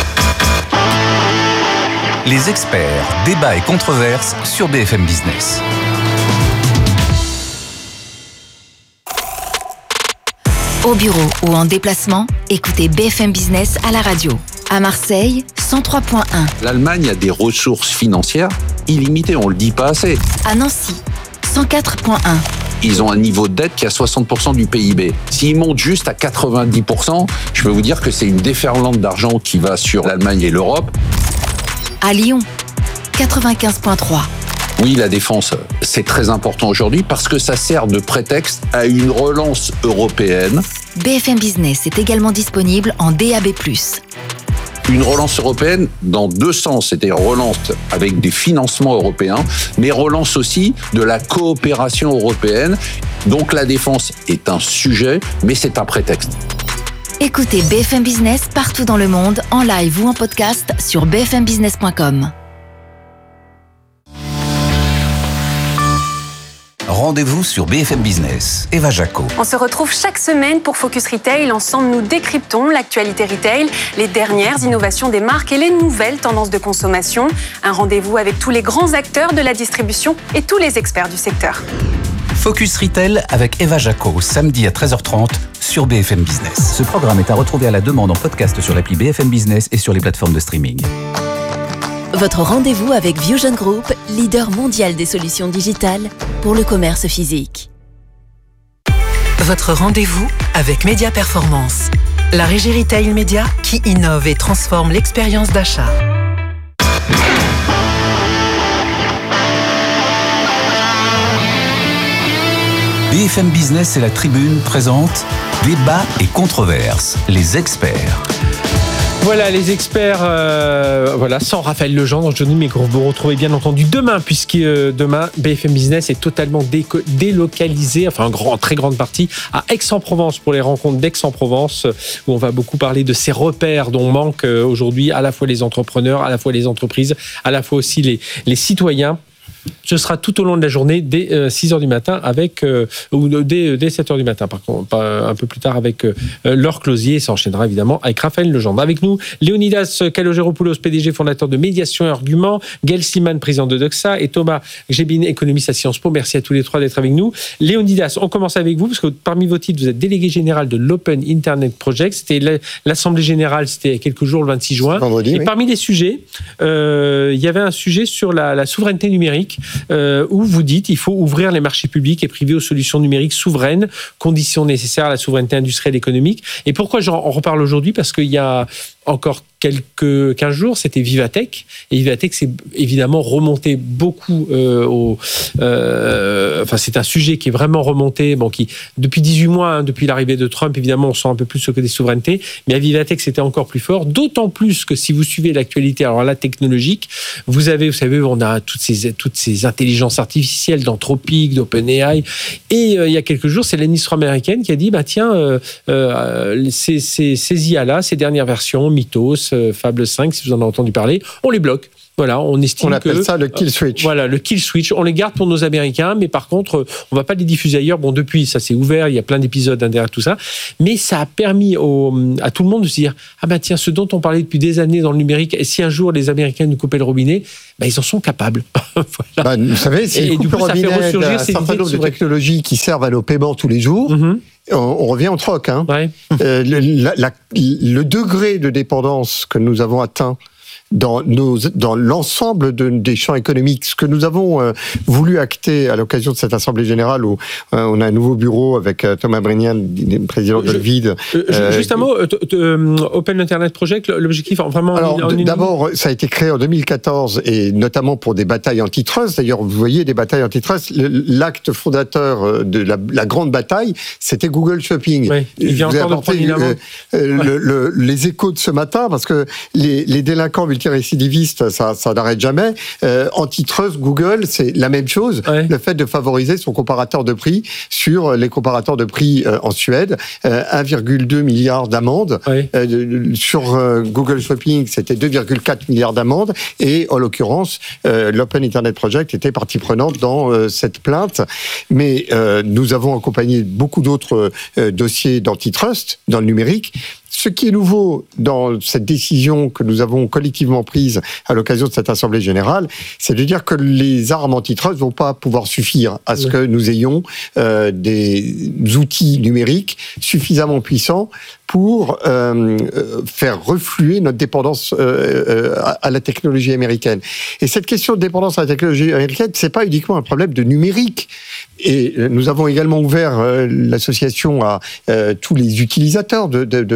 Les experts, débats et controverses sur BFM Business. Au bureau ou en déplacement, écoutez BFM Business à la radio. À Marseille, 103.1. L'Allemagne a des ressources financières illimitées, on ne le dit pas assez. À Nancy, 104.1. Ils ont un niveau de dette qui est à 60% du PIB. S'ils montent juste à 90%, je peux vous dire que c'est une déferlante d'argent qui va sur l'Allemagne et l'Europe. À Lyon, 95.3. Oui, la défense, c'est très important aujourd'hui parce que ça sert de prétexte à une relance européenne. BFM Business est également disponible en DAB+. Une relance européenne dans deux sens, c'est-à-dire relance avec des financements européens, mais relance aussi de la coopération européenne. Donc la défense est un sujet, mais c'est un prétexte. Écoutez BFM Business partout dans le monde, en live ou en podcast sur bfmbusiness.com. Rendez-vous sur BFM Business. Eva Jaco. On se retrouve chaque semaine pour Focus Retail. Ensemble, nous décryptons l'actualité retail, les dernières innovations des marques et les nouvelles tendances de consommation. Un rendez-vous avec tous les grands acteurs de la distribution et tous les experts du secteur. Focus Retail avec Eva Jaco, samedi à 13h30 sur BFM Business. Ce programme est à retrouver à la demande en podcast sur l'appli BFM Business et sur les plateformes de streaming. Votre rendez-vous avec Vusion Group, leader mondial des solutions digitales pour le commerce physique. Votre rendez-vous avec Média Performance, la régie retail média qui innove et transforme l'expérience d'achat. BFM Business et la Tribune présentent Débat et controverses, les experts. Voilà les experts, sans Raphaël Legendre, je dis, mais qu'on vous retrouvez bien entendu demain, puisque demain, BFM Business est totalement délocalisé, enfin en très grande partie, à Aix-en-Provence pour les rencontres d'Aix-en-Provence, où on va beaucoup parler de ces repères dont manquent aujourd'hui à la fois les entrepreneurs, à la fois les entreprises, à la fois aussi les citoyens. Ce sera tout au long de la journée, dès 6h du matin, ou dès 7h du matin, par contre, un peu plus tard, avec Laure Closier. Ça enchaînera évidemment avec Raphaël Legendre. Avec nous, Léonidas Kalogeropoulos, PDG, fondateur de Médiation et Arguments, Gaël Siman, président de Doxa, et Thomas Gbin, économiste à Sciences Po. Merci à tous les trois d'être avec nous. Léonidas, on commence avec vous, parce que parmi vos titres, vous êtes délégué général de l'Open Internet Project. C'était l'Assemblée générale, c'était il y a quelques jours, le 26 juin. Vendredi, et parmi les sujets, il y avait un sujet sur la souveraineté numérique, où vous dites il faut ouvrir les marchés publics et privés aux solutions numériques souveraines, conditions nécessaires à la souveraineté industrielle et économique. Et pourquoi on reparle aujourd'hui? Parce qu'il y a encore quelques 15 jours, c'était Vivatech. Et Vivatech, c'est évidemment remonté beaucoup c'est un sujet qui est vraiment remonté, depuis 18 mois, depuis l'arrivée de Trump, évidemment, on sent un peu plus ce côté souveraineté. Mais à Vivatech, c'était encore plus fort. D'autant plus que si vous suivez l'actualité, alors là, technologique, vous savez, on a toutes ces intelligences artificielles d'Anthropic, d'OpenAI. Et il y a quelques jours, c'est l'administration américaine qui a dit, ces IA-là, ces dernières versions, Mythos, Fable 5, si vous en avez entendu parler, on les bloque. Voilà, on estime on appelle ça le kill switch. Voilà, le kill switch. On les garde pour nos Américains, mais par contre, on va pas les diffuser ailleurs. Bon, depuis, ça s'est ouvert, il y a plein d'épisodes derrière tout ça. Mais ça a permis à tout le monde de se dire, ce dont on parlait depuis des années dans le numérique, et si un jour les Américains nous coupaient le robinet, ils en sont capables. Voilà. Vous savez, si ils coupent le robinet d'un certain nombre de technologies qui servent à nos paiements tous les jours, on revient au troc. Ouais. Le degré de dépendance que nous avons atteint dans l'ensemble des champs économiques, ce que nous avons voulu acter à l'occasion de cette Assemblée Générale où on a un nouveau bureau avec Thomas Brignan, président de Levide. Juste un mot, Open Internet Project, l'objectif vraiment... Alors, d'abord, ça a été créé en 2014 et notamment pour des batailles antitrust. D'ailleurs, vous voyez, des batailles antitrust, l'acte fondateur de la grande bataille, c'était Google Shopping. Oui, il vient encore de prendre les échos de ce matin, parce que les délinquants multirécidivistes, ça n'arrête jamais. Antitrust, Google, c'est la même chose. Ouais. Le fait de favoriser son comparateur de prix sur les comparateurs de prix en Suède, 1,2 milliard d'amendes. Ouais. Sur Google Shopping, c'était 2,4 milliards d'amendes. Et en l'occurrence, l'Open Internet Project était partie prenante dans cette plainte. Mais nous avons accompagné beaucoup d'autres dossiers d'antitrust dans le numérique. Ce qui est nouveau dans cette décision que nous avons collectivement prise à l'occasion de cette Assemblée générale, c'est de dire que les armes antitrust ne vont pas pouvoir suffire à ce que nous ayons des outils numériques suffisamment puissants pour faire refluer notre dépendance à la technologie américaine. Et cette question de dépendance à la technologie américaine, c'est pas uniquement un problème de numérique. Et nous avons également ouvert l'association à tous les utilisateurs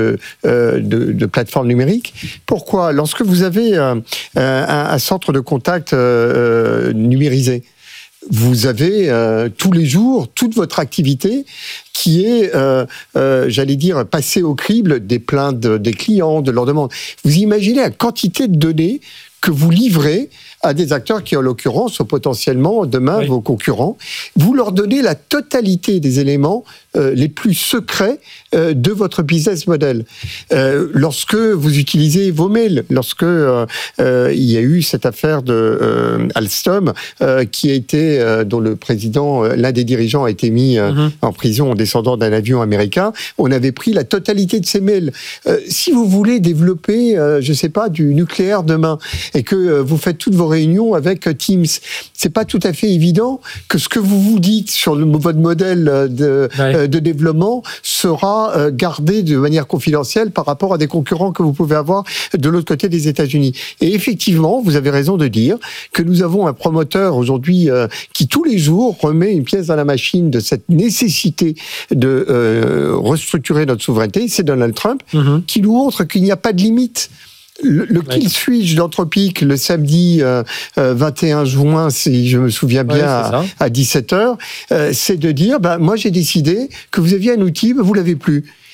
de plateformes numériques. Pourquoi ? Lorsque vous avez un centre de contact numérisé, vous avez tous les jours toute votre activité qui est, j'allais dire, passée au crible des plaintes des clients, de leurs demandes. Vous imaginez la quantité de données que vous livrez à des acteurs qui, en l'occurrence, sont potentiellement demain vos concurrents. Vous leur donnez la totalité des éléments les plus secrets de votre business model. Lorsque vous utilisez vos mails, lorsque il y a eu cette affaire de Alstom qui a été, dont le président, l'un des dirigeants a été mis en prison en descendant d'un avion américain, on avait pris la totalité de ces mails. Si vous voulez développer, je sais pas, du nucléaire demain et que vous faites toutes vos réunions avec Teams, c'est pas tout à fait évident que ce que vous dites sur votre modèle de développement sera gardé de manière confidentielle par rapport à des concurrents que vous pouvez avoir de l'autre côté des États-Unis. Et effectivement, vous avez raison de dire que nous avons un promoteur aujourd'hui qui tous les jours remet une pièce dans la machine de cette nécessité de restructurer notre souveraineté. C'est Donald Trump qui nous montre qu'il n'y a pas de limite. Le kill switch d'Anthropic le samedi 21 juin, si je me souviens bien, à 17h, c'est de dire, moi j'ai décidé que vous aviez un outil, vous l'avez plus.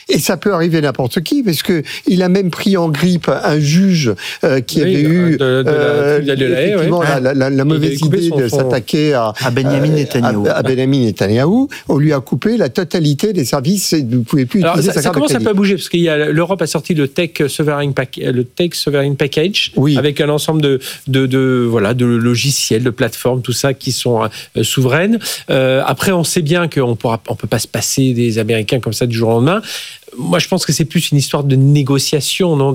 Et ça peut arriver n'importe qui, parce que il a même pris en grippe un juge qui avait eu effectivement la mauvaise idée de s'attaquer à Benjamin Netanyahou. À Benjamin Netanyahou. On lui a coupé la totalité des services. Vous ne pouvez plus utiliser sa carte de crédit. Ça commence un peu à bouger, parce que l'Europe a sorti le Tech Sovereign Package, avec un ensemble de logiciels, de plateformes, tout ça, qui sont souveraines. Après, on sait bien qu'on peut pas se passer des Américains comme ça du jour au lendemain. Moi, je pense que c'est plus une histoire de négociation, non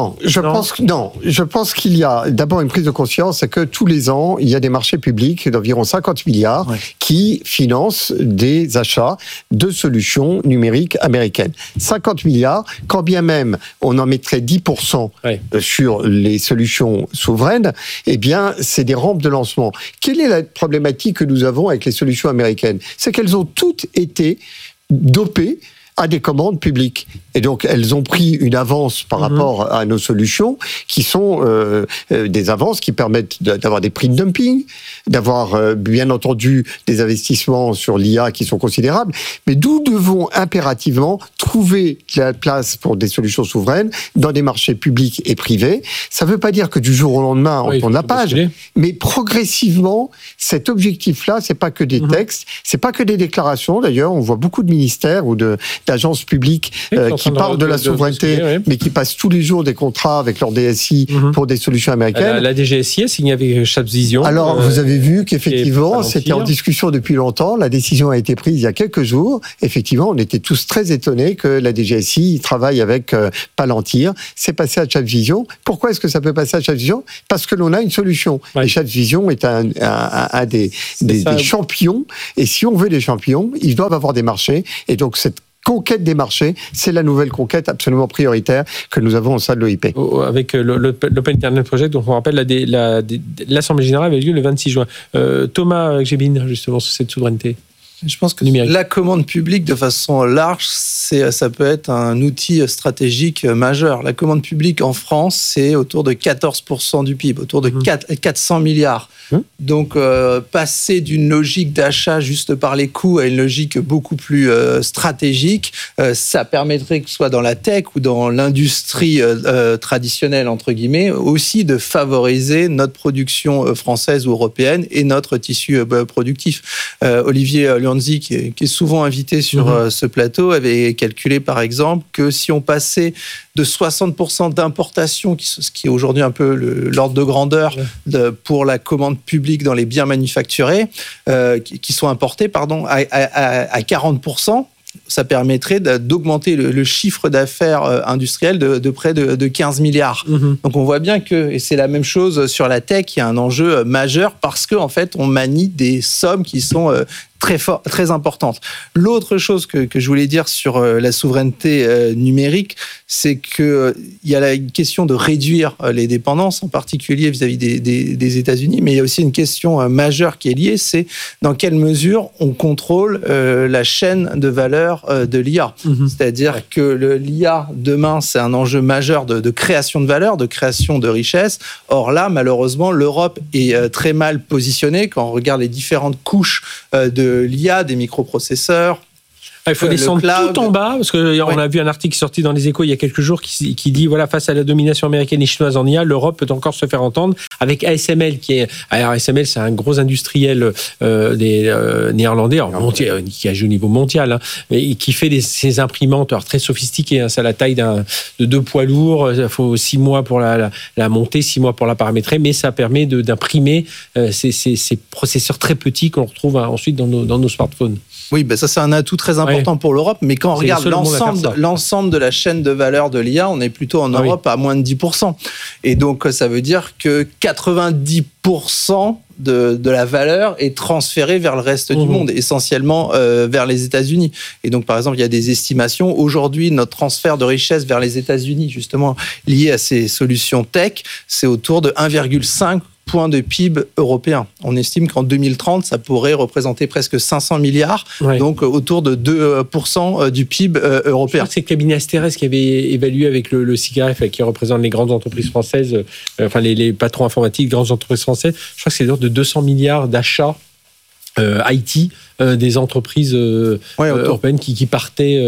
Je pense qu'il y a d'abord une prise de conscience, c'est que tous les ans, il y a des marchés publics d'environ 50 milliards qui financent des achats de solutions numériques américaines. 50 milliards, quand bien même on en mettrait 10% sur les solutions souveraines, eh bien, c'est des rampes de lancement. Quelle est la problématique que nous avons avec les solutions américaines ? C'est qu'elles ont toutes été dopées à des commandes publiques. Et donc, elles ont pris une avance par rapport à nos solutions, qui sont des avances qui permettent d'avoir des prix de dumping, d'avoir, bien entendu, des investissements sur l'IA qui sont considérables, mais nous devons impérativement trouver la place pour des solutions souveraines dans des marchés publics et privés. Ça ne veut pas dire que du jour au lendemain, on tourne la page, mais progressivement, cet objectif-là, c'est pas que des textes, c'est pas que des déclarations. D'ailleurs, on voit beaucoup de ministères ou d'agences publiques qui parlent de la souveraineté, mais qui passent tous les jours des contrats avec leur DSI pour des solutions américaines. La DGSI a signé avec ChatVision. Alors, vous avez vu qu'effectivement, c'était en discussion depuis longtemps. La décision a été prise il y a quelques jours. Effectivement, on était tous très étonnés que la DGSI travaille avec Palantir. C'est passé à ChatVision. Pourquoi est-ce que ça peut passer à ChatVision ? Parce que l'on a une solution. Et ChatVision est un des champions. Et si on veut des champions, ils doivent avoir des marchés. Et donc, cette conquête des marchés, c'est la nouvelle conquête absolument prioritaire que nous avons au sein de l'OIP. Avec l'Open Internet Project, donc on rappelle, l'Assemblée Générale avait lieu le 26 juin. Thomas Gbin, justement, sur cette souveraineté. Je pense que la commande publique, de façon large, ça peut être un outil stratégique majeur. La commande publique en France, c'est autour de 14% du PIB, autour de 400 milliards. Donc, passer d'une logique d'achat juste par les coûts à une logique beaucoup plus stratégique, ça permettrait, que ce soit dans la tech ou dans l'industrie traditionnelle, entre guillemets, aussi de favoriser notre production française ou européenne et notre tissu productif. Olivier Luanzi, qui est souvent invité sur ce plateau, avait calculé par exemple que si on passait de 60% d'importation, ce qui est aujourd'hui un peu l'ordre de grandeur pour la commande publique dans les biens manufacturés, qui sont importés, à 40%, ça permettrait d'augmenter le chiffre d'affaires industriel de près de 15 milliards. Donc on voit bien que, et c'est la même chose sur la tech, il y a un enjeu majeur parce qu'en fait, on manie des sommes qui sont très importante. L'autre chose que je voulais dire sur la souveraineté numérique, c'est qu'il y a la question de réduire les dépendances, en particulier vis-à-vis des États-Unis, mais il y a aussi une question majeure qui est liée, c'est dans quelle mesure on contrôle la chaîne de valeur de l'IA. C'est-à-dire que l'IA, demain, c'est un enjeu majeur de création de valeur, de création de richesse. Or là, malheureusement, l'Europe est très mal positionnée quand on regarde les différentes couches de l'IA, des microprocesseurs. Il faut descendre tout en bas, parce qu'on a vu un article sorti dans les Échos il y a quelques jours qui dit, voilà, face à la domination américaine et chinoise en IA, l'Europe peut encore se faire entendre avec ASML, alors ASML, c'est un gros industriel des néerlandais, qui agit au niveau mondial, et qui fait ces imprimantes très sophistiquées. C'est à la taille de 2 poids lourds. Il faut 6 mois pour la monter, 6 mois pour la paramétrer, mais ça permet d'imprimer ces processeurs très petits qu'on retrouve ensuite dans nos smartphones. Oui, ça c'est un atout très important pour l'Europe, mais quand on regarde l'ensemble de la chaîne de valeur de l'IA, on est plutôt en Europe à moins de 10%. Et donc ça veut dire que 90% de la valeur est transférée vers le reste du monde, essentiellement vers les États-Unis. Et donc, par exemple, il y a des estimations. Aujourd'hui, notre transfert de richesse vers les États-Unis, justement, lié à ces solutions tech, c'est autour de 1,5 point de PIB européen. On estime qu'en 2030, ça pourrait représenter presque 500 milliards, donc autour de 2% du PIB européen. Je crois que c'est le cabinet Asterès qui avait évalué avec le CIGREF, qui représente les grandes entreprises françaises, les patrons informatiques, grandes entreprises françaises. Je crois que c'est l'ordre de 200 milliards d'achats Haïti, des entreprises européennes qui partaient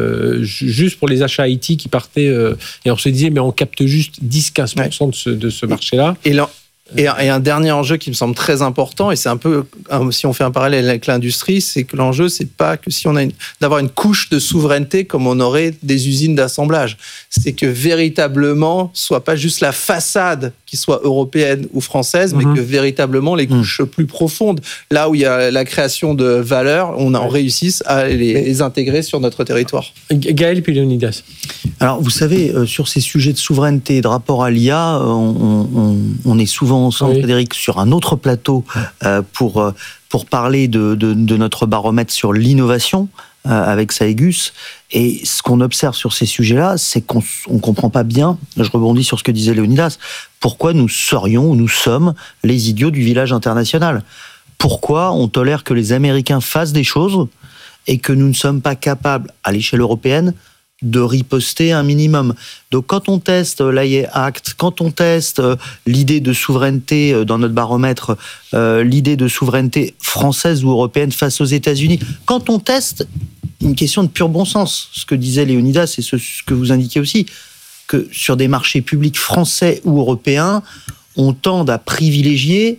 juste pour les achats Haïti, qui partaient et on se disait mais on capte juste 10-15% de ce marché-là. Et un dernier enjeu qui me semble très important, et c'est un peu, si on fait un parallèle avec l'industrie, c'est que l'enjeu, c'est pas que si on a d'avoir une couche de souveraineté comme on aurait des usines d'assemblage. C'est que véritablement, soit pas juste la façade qui soit européenne ou française, mais que véritablement les couches plus profondes, là où il y a la création de valeur, on réussisse à les intégrer sur notre territoire. Gaël puis Léonidas. Alors, vous savez, sur ces sujets de souveraineté et de rapport à l'IA, on est souvent ensemble, Frédéric, sur un autre plateau pour parler de notre baromètre sur l'innovation avec Saegus. Et ce qu'on observe sur ces sujets-là, c'est qu'on ne comprend pas bien, je rebondis sur ce que disait Léonidas, pourquoi nous serions ou nous sommes les idiots du village international. Pourquoi on tolère que les Américains fassent des choses et que nous ne sommes pas capables, à l'échelle européenne, de riposter un minimum. Donc quand on teste l'AIA Act, quand on teste l'idée de souveraineté dans notre baromètre, l'idée de souveraineté française ou européenne face aux États-Unis, quand on teste une question de pur bon sens, ce que disait Léonidas et ce que vous indiquez aussi, que sur des marchés publics français ou européens, on tende à privilégier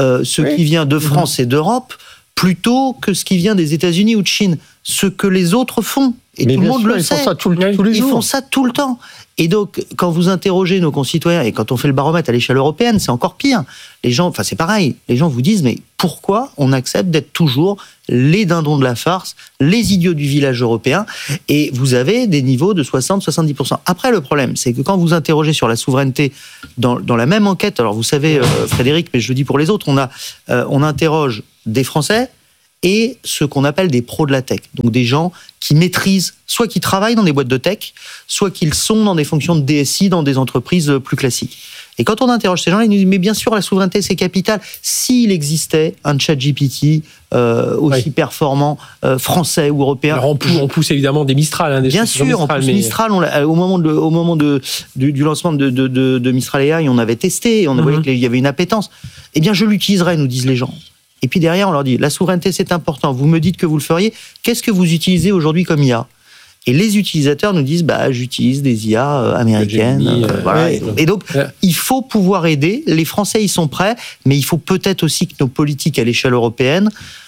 ce qui vient de France et d'Europe plutôt que ce qui vient des États-Unis ou de Chine, ce que les autres font. Et tout le monde le sait. Ils font ça tous les jours. Ils font ça tout le temps. Et donc, quand vous interrogez nos concitoyens, et quand on fait le baromètre à l'échelle européenne, c'est encore pire. Les gens, c'est pareil, les gens vous disent, mais pourquoi on accepte d'être toujours les dindons de la farce, les idiots du village européen, et vous avez des niveaux de 60-70%. Après, le problème, c'est que quand vous interrogez sur la souveraineté dans la même enquête, alors vous savez, Frédéric, mais je le dis pour les autres, on interroge des Français et ce qu'on appelle des pros de la tech. Donc des gens qui maîtrisent, soit qui travaillent dans des boîtes de tech, soit qu'ils sont dans des fonctions de DSI dans des entreprises plus classiques. Et quand on interroge ces gens-là, ils nous disent, mais bien sûr, la souveraineté, c'est capital. S'il existait un ChatGPT aussi performant, français ou européen... Alors on pousse évidemment des Mistral. Bien sûr, Mistral, on pousse Mistral. Au moment du lancement de Mistral AI, on avait testé, on voyait qu'il y avait une appétence. Eh bien, je l'utiliserai, nous disent les gens. Et puis derrière, on leur dit, la souveraineté, c'est important. Vous me dites que vous le feriez. Qu'est-ce que vous utilisez aujourd'hui comme IA ? Et les utilisateurs nous disent, j'utilise des IA américaines. Voilà. Et donc, il faut pouvoir aider. Les Français, ils sont prêts, mais il faut peut-être aussi que nos politiques à l'échelle européenne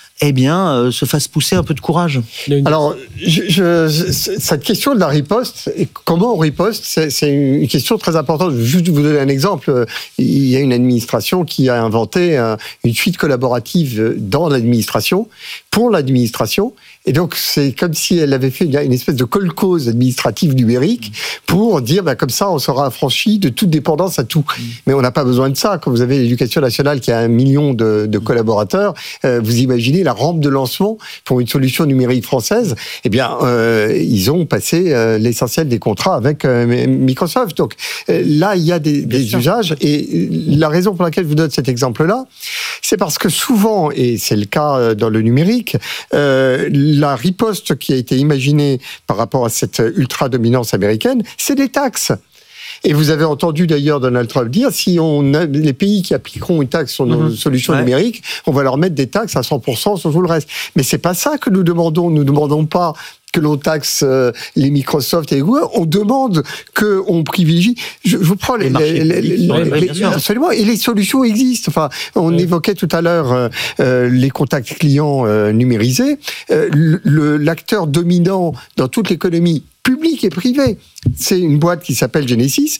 se fassent pousser un peu de courage. Alors, cette question de la riposte, et comment on riposte, c'est une question très importante. Je vais juste vous donner un exemple. Il y a une administration qui a inventé une suite collaborative dans l'administration, pour l'administration. Et donc, c'est comme si elle avait fait une espèce de kolkhoz administrative numérique pour dire, comme ça, on sera affranchi de toute dépendance à tout. Mais on n'a pas besoin de ça. Quand vous avez l'Éducation nationale qui a 1 million de collaborateurs, vous imaginez la rampe de lancement pour une solution numérique française. Ils ont passé l'essentiel des contrats avec Microsoft. Donc là, il y a des usages. Et la raison pour laquelle je vous donne cet exemple-là, c'est parce que souvent, et c'est le cas dans le numérique, la riposte qui a été imaginée par rapport à cette ultra-dominance américaine, c'est des taxes. Et vous avez entendu d'ailleurs Donald Trump dire, si les pays qui appliqueront une taxe sur nos solutions numériques, on va leur mettre des taxes à 100% sur tout le reste. Mais c'est pas ça que nous demandons. Nous demandons pas que l'on taxe les Microsoft et les Google, on demande qu'on privilégie. Je vous prends absolument, et les solutions existent. Enfin, on évoquait tout à l'heure les contacts clients numérisés. L'acteur dominant dans toute l'économie publique et privée, c'est une boîte qui s'appelle Genesis.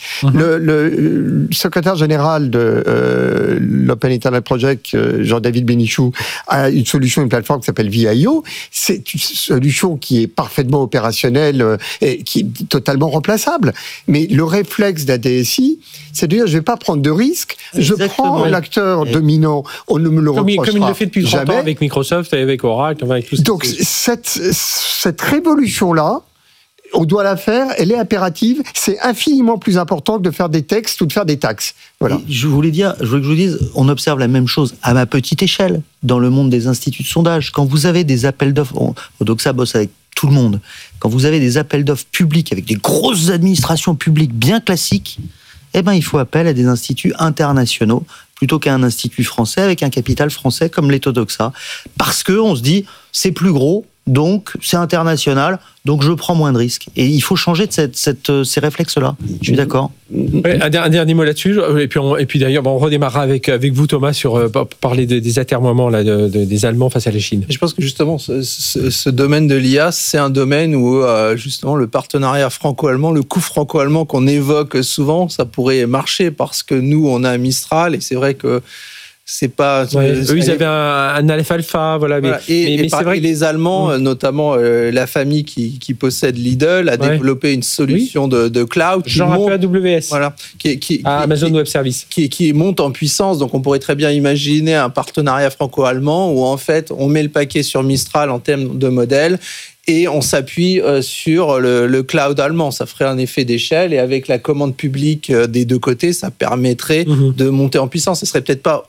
Le secrétaire général de l'Open Internet Project, Jean-David Bénichou, a une plateforme qui s'appelle VIO. C'est une solution qui est parfaitement opérationnelle et qui est totalement remplaçable. Mais le réflexe d'un DSI, c'est de dire, je ne vais pas prendre de risques, je prends l'acteur dominant, on ne me le reprochera comme il le fait depuis 30 jamais. ans avec Microsoft et avec Oracle, avec tout ça. Donc cette révolution-là, on doit la faire, elle est impérative, c'est infiniment plus important que de faire des textes ou de faire des taxes. Voilà. Je voulais que je vous dise, on observe la même chose à ma petite échelle, dans le monde des instituts de sondage. Quand vous avez des appels d'offres, Odoxa bosse avec tout le monde, quand vous avez des appels d'offres publics avec des grosses administrations publiques bien classiques, il faut appel à des instituts internationaux, plutôt qu'à un institut français avec un capital français comme l'Etodoxa. Parce que on se dit, c'est plus gros, donc c'est international, donc je prends moins de risques. Et il faut changer de ces réflexes-là. Je suis d'accord. Ouais, un dernier mot là-dessus. Et puis d'ailleurs, on redémarrera avec vous, Thomas, sur parler des atermoiements là, des Allemands face à la Chine. Et je pense que justement, ce domaine de l'IA, c'est un domaine où justement le partenariat franco-allemand, le coup franco-allemand qu'on évoque souvent, ça pourrait marcher parce que nous, on a un Mistral et c'est vrai que c'est pas. Ouais, eux, ils avaient un Aleph Alpha, voilà. Voilà. Mais c'est vrai que les Allemands, notamment la famille qui possède Lidl, a développé une solution de cloud. Genre un peu AWS. Voilà. Amazon Web Service. Qui monte en puissance. Donc, on pourrait très bien imaginer un partenariat franco-allemand où, en fait, on met le paquet sur Mistral en termes de modèle. Et on s'appuie sur le cloud allemand. Ça ferait un effet d'échelle. Et avec la commande publique des deux côtés, ça permettrait de monter en puissance. Ce serait peut-être pas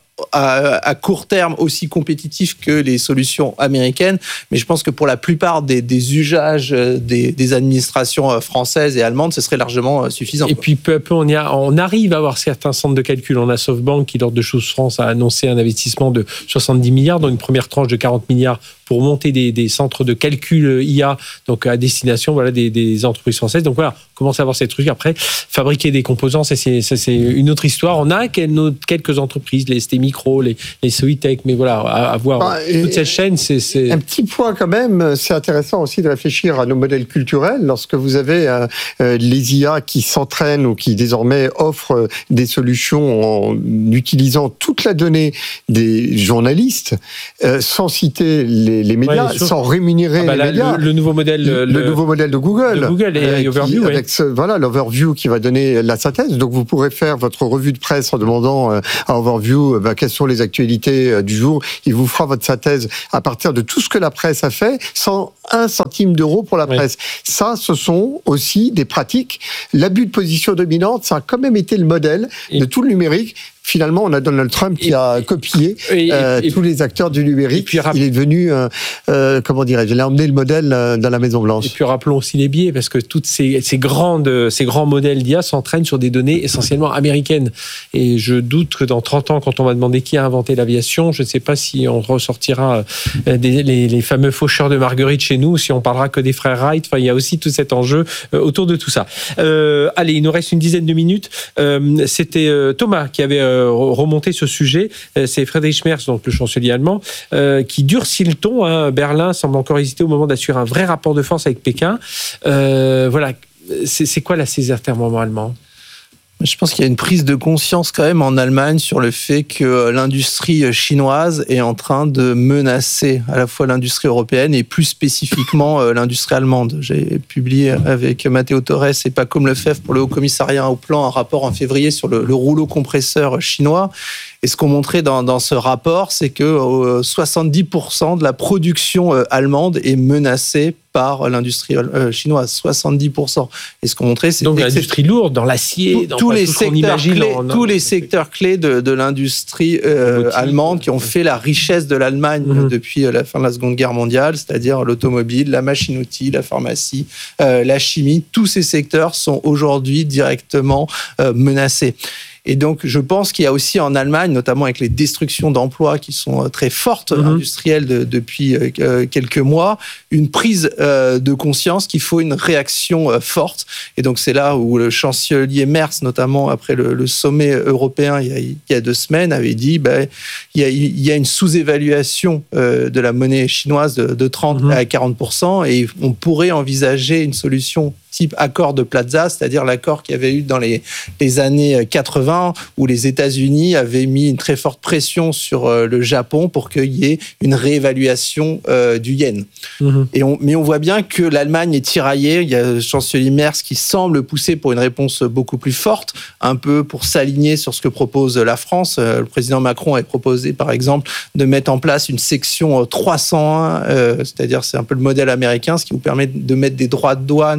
à court terme aussi compétitif que les solutions américaines, mais je pense que pour la plupart des usages des administrations françaises et allemandes, ce serait largement suffisant. Et puis peu à peu, on arrive à avoir certains centres de calcul. On a SoftBank qui, lors de Chose France, a annoncé un investissement de 70 milliards, dans une première tranche de 40 milliards pour monter des centres de calcul IA, donc à destination des entreprises françaises. Donc voilà, on commence à avoir ces trucs. Après, fabriquer des composants, c'est une autre histoire. On a quelques entreprises, les ST Micro, les Soitec, mais voilà, avoir toute cette chaîne, c'est... Un petit point quand même, c'est intéressant aussi de réfléchir à nos modèles culturels. Lorsque vous avez les IA qui s'entraînent ou qui désormais offrent des solutions en utilisant toute la donnée des journalistes, sans citer les médias, sans rémunérer les médias. Le nouveau modèle, le nouveau modèle de Google. De Google et Overview, avec l'Overview qui va donner la synthèse. Donc vous pourrez faire votre revue de presse en demandant à Overview quelles sont les actualités du jour. Il vous fera votre synthèse à partir de tout ce que la presse a fait, sans 1 centime d'euro pour la presse. Ça, ce sont aussi des pratiques. L'abus de position dominante, ça a quand même été le modèle de tout le numérique. Finalement, on a Donald Trump qui a copié tous les acteurs du numérique. Puis, il est devenu, comment dirais-je, il a emmené le modèle dans la Maison-Blanche. Et puis rappelons aussi les biais, parce que toutes ces grands modèles d'IA s'entraînent sur des données essentiellement américaines. Et je doute que dans 30 ans, quand on va demander qui a inventé l'aviation, je ne sais pas si on ressortira les fameux faucheurs de marguerite chez nous, si on parlera que des frères Wright. Enfin, il y a aussi tout cet enjeu autour de tout ça. Allez, il nous reste une dizaine de minutes. C'était Thomas qui avait remonter ce sujet. C'est Friedrich Merz, donc le chancelier allemand, qui durcit le ton. Berlin semble encore hésiter au moment d'assurer un vrai rapport de force avec Pékin. Voilà. C'est quoi la ces atermoiements allemands ? Je pense qu'il y a une prise de conscience quand même en Allemagne sur le fait que l'industrie chinoise est en train de menacer à la fois l'industrie européenne et plus spécifiquement l'industrie allemande. J'ai publié avec Matteo Torres et Paco Lefebvre pour le Haut Commissariat au Plan un rapport en février sur le rouleau compresseur chinois. Et ce qu'on montrait dans ce rapport, c'est que 70% de la production allemande est menacée par l'industrie chinoise, 70%. Et ce qu'on montrait, c'est donc l'industrie lourde, dans l'acier, dans tous les secteurs clés de l'industrie allemande qui ont fait la richesse de l'Allemagne depuis la fin de la Seconde Guerre mondiale, c'est-à-dire l'automobile, la machine-outil, la pharmacie, la chimie. Tous ces secteurs sont aujourd'hui directement menacés. Et donc, je pense qu'il y a aussi en Allemagne, notamment avec les destructions d'emplois qui sont très fortes, industrielles depuis quelques mois, une prise de conscience qu'il faut une réaction forte. Et donc, c'est là où le chancelier Merz, notamment après le sommet européen il y a 2 semaines, avait dit il y a une sous-évaluation de la monnaie chinoise de 30 à 40%, et on pourrait envisager une solution type accord de Plaza, c'est-à-dire l'accord qu'il y avait eu dans les années 80, où les États-Unis avaient mis une très forte pression sur le Japon pour qu'il y ait une réévaluation du yen. Mais on voit bien que l'Allemagne est tiraillée. Il y a le chancelier Merz qui semble pousser pour une réponse beaucoup plus forte, un peu pour s'aligner sur ce que propose la France. Le président Macron avait proposé, par exemple, de mettre en place une section 301, c'est-à-dire c'est un peu le modèle américain, ce qui vous permet de mettre des droits de douane sur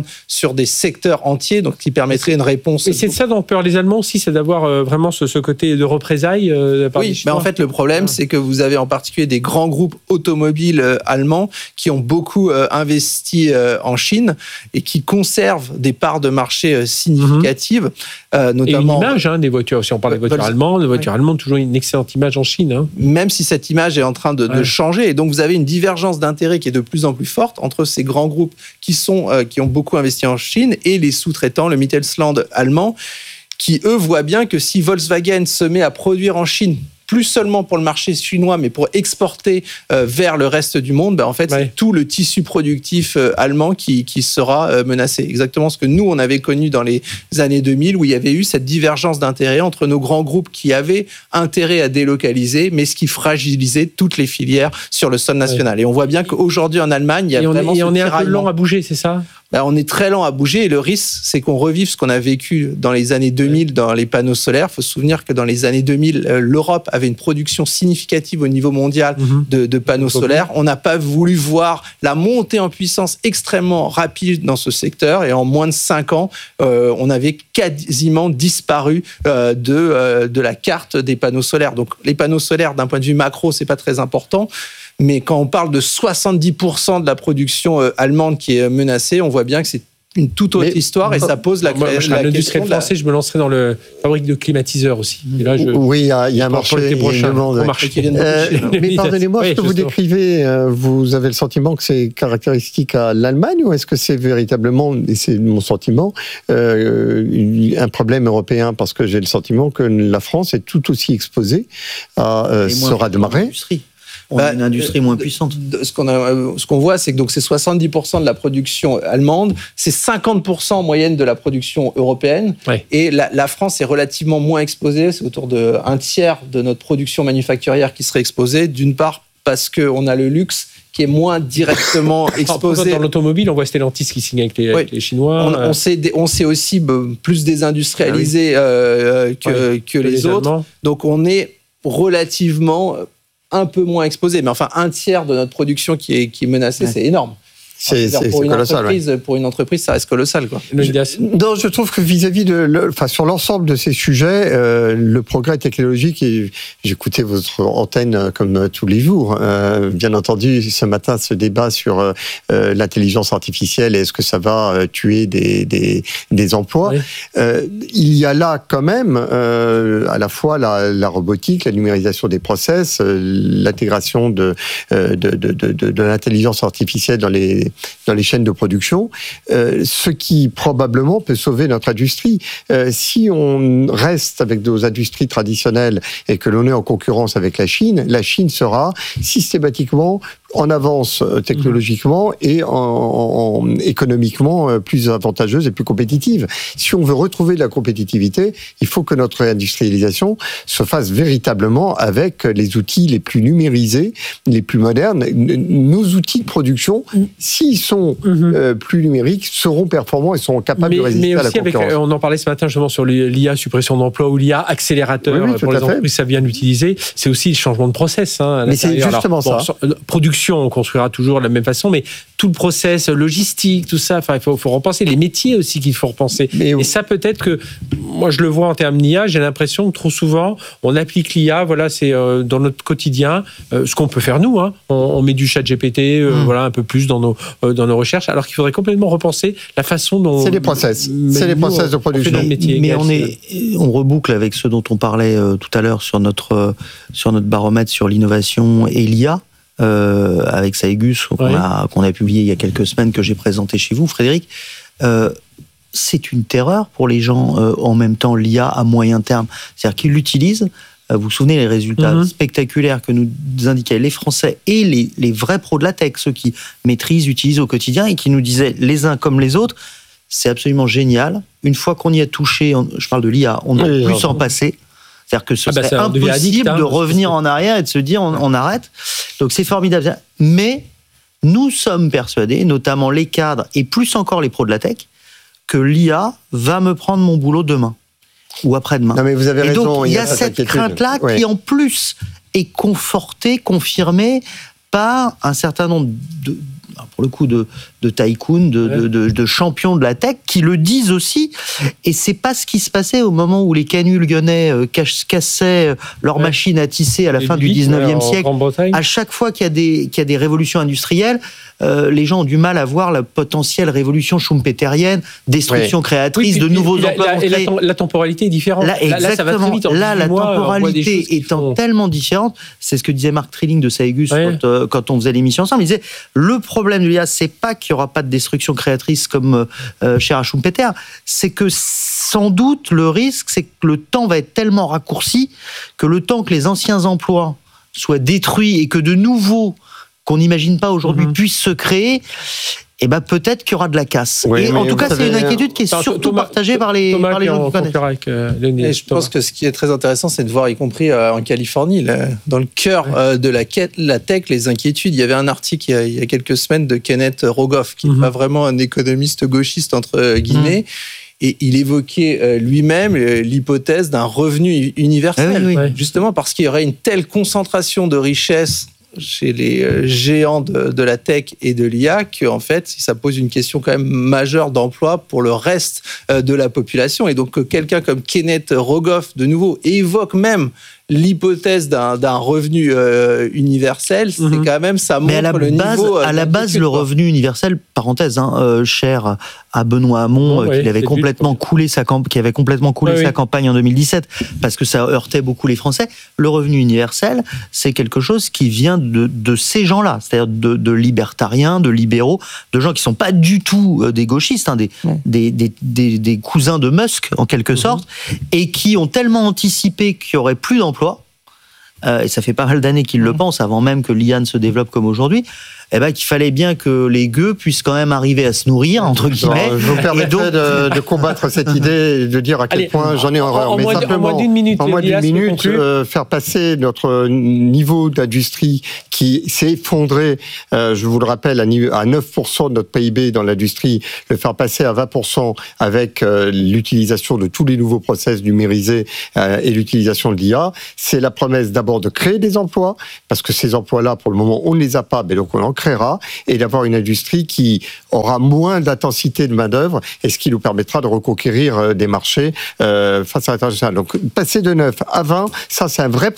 sur des secteurs entiers, donc qui permettrait une réponse. Et c'est de ça dont ont peur les Allemands aussi, c'est d'avoir vraiment ce côté de représailles de la part des Chinois. Mais en fait, le problème, c'est que vous avez en particulier des grands groupes automobiles allemands qui ont beaucoup investi en Chine et qui conservent des parts de marché significatives, notamment. Et une image des voitures. Si on parle des voitures allemandes, toujours une excellente image en Chine. Hein. Même si cette image est en train de changer, et donc vous avez une divergence d'intérêt qui est de plus en plus forte entre ces grands groupes qui ont beaucoup investi en Chine et les sous-traitants, le Mittelstand allemand, qui eux voient bien que si Volkswagen se met à produire en Chine, plus seulement pour le marché chinois, mais pour exporter vers le reste du monde, en fait, c'est tout le tissu productif allemand qui sera menacé. Exactement ce que nous, on avait connu dans les années 2000, où il y avait eu cette divergence d'intérêt entre nos grands groupes qui avaient intérêt à délocaliser, mais ce qui fragilisait toutes les filières sur le sol national. Et on voit bien qu'aujourd'hui, en Allemagne, il y a vraiment on est un peu lent à bouger, c'est ça ? On est très lent à bouger et le risque, c'est qu'on revive ce qu'on a vécu dans les années 2000 dans les panneaux solaires. Il faut se souvenir que dans les années 2000, l'Europe avait une production significative au niveau mondial de panneaux solaires. On n'a pas voulu voir la montée en puissance extrêmement rapide dans ce secteur et en moins de 5 ans, on avait quasiment disparu de la carte des panneaux solaires. Donc les panneaux solaires, d'un point de vue macro, c'est pas très important. Mais quand on parle de 70% de la production allemande qui est menacée, on voit bien que c'est une toute autre histoire et ça pose la question. L'industriel français, je me lancerai dans la fabrique de climatiseurs aussi. Et là, oui, il y a un marché. Mais pardonnez-moi, ce que vous décrivez, vous avez le sentiment que c'est caractéristique à l'Allemagne ou est-ce que c'est véritablement, et c'est mon sentiment, un problème européen? Parce que j'ai le sentiment que la France est tout aussi exposée à ce raz-de-marée. On a une industrie moins puissante. Ce qu'on voit, c'est que donc c'est 70% de la production allemande, c'est 50% en moyenne de la production européenne. Ouais. Et la France est relativement moins exposée, c'est autour de 1/3 de notre production manufacturière qui serait exposée. D'une part, parce qu'on a le luxe qui est moins directement exposé. Dans l'automobile, on voit Stellantis qui signe avec les Chinois. On s'est aussi plus désindustrialisé que les autres. Donc on est relativement un peu moins exposé, mais enfin 1/3 de notre production qui est menacée, c'est énorme. C'est colossal. Pour une entreprise, ça reste colossal, quoi. Non, je trouve que vis-à-vis sur l'ensemble de ces sujets, le progrès technologique, et j'écoutais votre antenne comme tous les jours, bien entendu, ce matin, ce débat sur l'intelligence artificielle, est-ce que ça va tuer des emplois? Il y a là quand même à la fois la robotique, la numérisation des process, l'intégration de l'intelligence artificielle dans les chaînes de production, ce qui probablement peut sauver notre industrie. Si on reste avec nos industries traditionnelles et que l'on est en concurrence avec la Chine sera systématiquement en avance technologiquement et économiquement plus avantageuse et plus compétitive. Si on veut retrouver de la compétitivité, il faut que notre industrialisation se fasse véritablement avec les outils les plus numérisés, les plus modernes. Nos outils de production, s'ils sont plus numériques, seront performants et seront capables de résister à la concurrence. On en parlait ce matin justement sur l'IA suppression d'emploi ou l'IA accélérateur pour les entreprises, ça vient d'utiliser. C'est aussi le changement de process. Mais c'est justement ça. Production, on construira toujours de la même façon, mais tout le process logistique, tout ça, il faut repenser. Les métiers aussi qu'il faut repenser. Et ça, peut-être que, moi je le vois en termes d'IA, j'ai l'impression que trop souvent, on applique l'IA, c'est dans notre quotidien, ce qu'on peut faire nous. On met du chat GPT, un peu plus dans nos recherches, alors qu'il faudrait complètement repenser la façon dont... C'est les process de production. Mais on reboucle avec ce dont on parlait tout à l'heure sur notre baromètre sur l'innovation et l'IA. Avec Saegus qu'on a publié il y a quelques semaines, que j'ai présenté chez vous, Frédéric. C'est une terreur pour les gens en même temps, l'IA à moyen terme. C'est-à-dire qu'ils l'utilisent. Vous vous souvenez les résultats spectaculaires que nous indiquaient les Français et les vrais pros de la tech, ceux qui maîtrisent, utilisent au quotidien et qui nous disaient les uns comme les autres, c'est absolument génial. Une fois qu'on y a touché, je parle de l'IA, on ne peut plus s'en passer. C'est-à-dire que ce serait impossible de revenir en arrière et de se dire on arrête. Donc c'est formidable. Mais nous sommes persuadés, notamment les cadres et plus encore les pros de la tech, que l'IA va me prendre mon boulot demain ou après-demain. Non, mais vous avez raison. Donc il y a cette crainte-là qui en plus est confortée, confirmée par un certain nombre pour le coup, de tycoons, de champions de la tech, qui le disent aussi. Et c'est pas ce qui se passait au moment où les canuts lyonnais cassaient leurs machines à tisser à la fin du 19e siècle. À chaque fois qu'il y a des révolutions industrielles, les gens ont du mal à voir la potentielle révolution schumpeterienne, destruction créatrice, de nouveaux emplois. Et la temporalité est différente. Là, ça va très vite. Là, la temporalité étant tellement différente, c'est ce que disait Marc Trilling de Saegus quand on faisait l'émission ensemble. Il disait, le problème de l'IA, c'est pas qu'il n'y aura pas de destruction créatrice comme chez Schumpeter, c'est que sans doute le risque, c'est que le temps va être tellement raccourci que le temps que les anciens emplois soient détruits et que de nouveaux qu'on n'imagine pas aujourd'hui puissent se créer, et ben peut-être qu'il y aura de la casse. Oui, et en tout cas, c'est une inquiétude qui est surtout partagée par les gens qui connaissent. Et je pense que ce qui est très intéressant, c'est de voir, y compris en Californie, dans le cœur de la tech, les inquiétudes. Il y avait un article il y a quelques semaines de Kenneth Rogoff, qui n'est pas vraiment un économiste gauchiste, entre guillemets, et il évoquait lui-même l'hypothèse d'un revenu universel, justement parce qu'il y aurait une telle concentration de richesses chez les géants de la tech et de l'IA qu'en fait, ça pose une question quand même majeure d'emploi pour le reste de la population. Et donc, quelqu'un comme Kenneth Rogoff, de nouveau, évoque même l'hypothèse d'un revenu universel, c'est quand même, ça montre le niveau... à la base, le revenu universel, parenthèse, cher à Benoît Hamon, qui avait complètement coulé sa campagne en 2017, parce que ça heurtait beaucoup les Français. Le revenu universel, c'est quelque chose qui vient de ces gens-là, c'est-à-dire de libertariens, de libéraux, de gens qui sont pas du tout des gauchistes, des cousins de Musk, en quelque sorte, et qui ont tellement anticipé qu'il y aurait plus d'emplois, et ça fait pas mal d'années qu'ils le pensent, avant même que l'IA ne se développe comme aujourd'hui, qu'il fallait bien que les gueux puissent quand même arriver à se nourrir, entre guillemets. Je vous permettrai de combattre cette idée et de dire à quel point j'en ai horreur. Mais simplement, en moins d'une minute, faire passer notre niveau d'industrie qui s'est effondré, je vous le rappelle, à 9% de notre PIB dans l'industrie, le faire passer à 20% avec l'utilisation de tous les nouveaux process numérisés et l'utilisation de l'IA, c'est la promesse d'abord de créer des emplois, parce que ces emplois-là, pour le moment, on ne les a pas, mais donc on en créera, et d'avoir une industrie qui aura moins d'intensité de main-d'œuvre, et ce qui nous permettra de reconquérir des marchés face à l'international. Donc, passer de 9 à 20, ça, c'est un vrai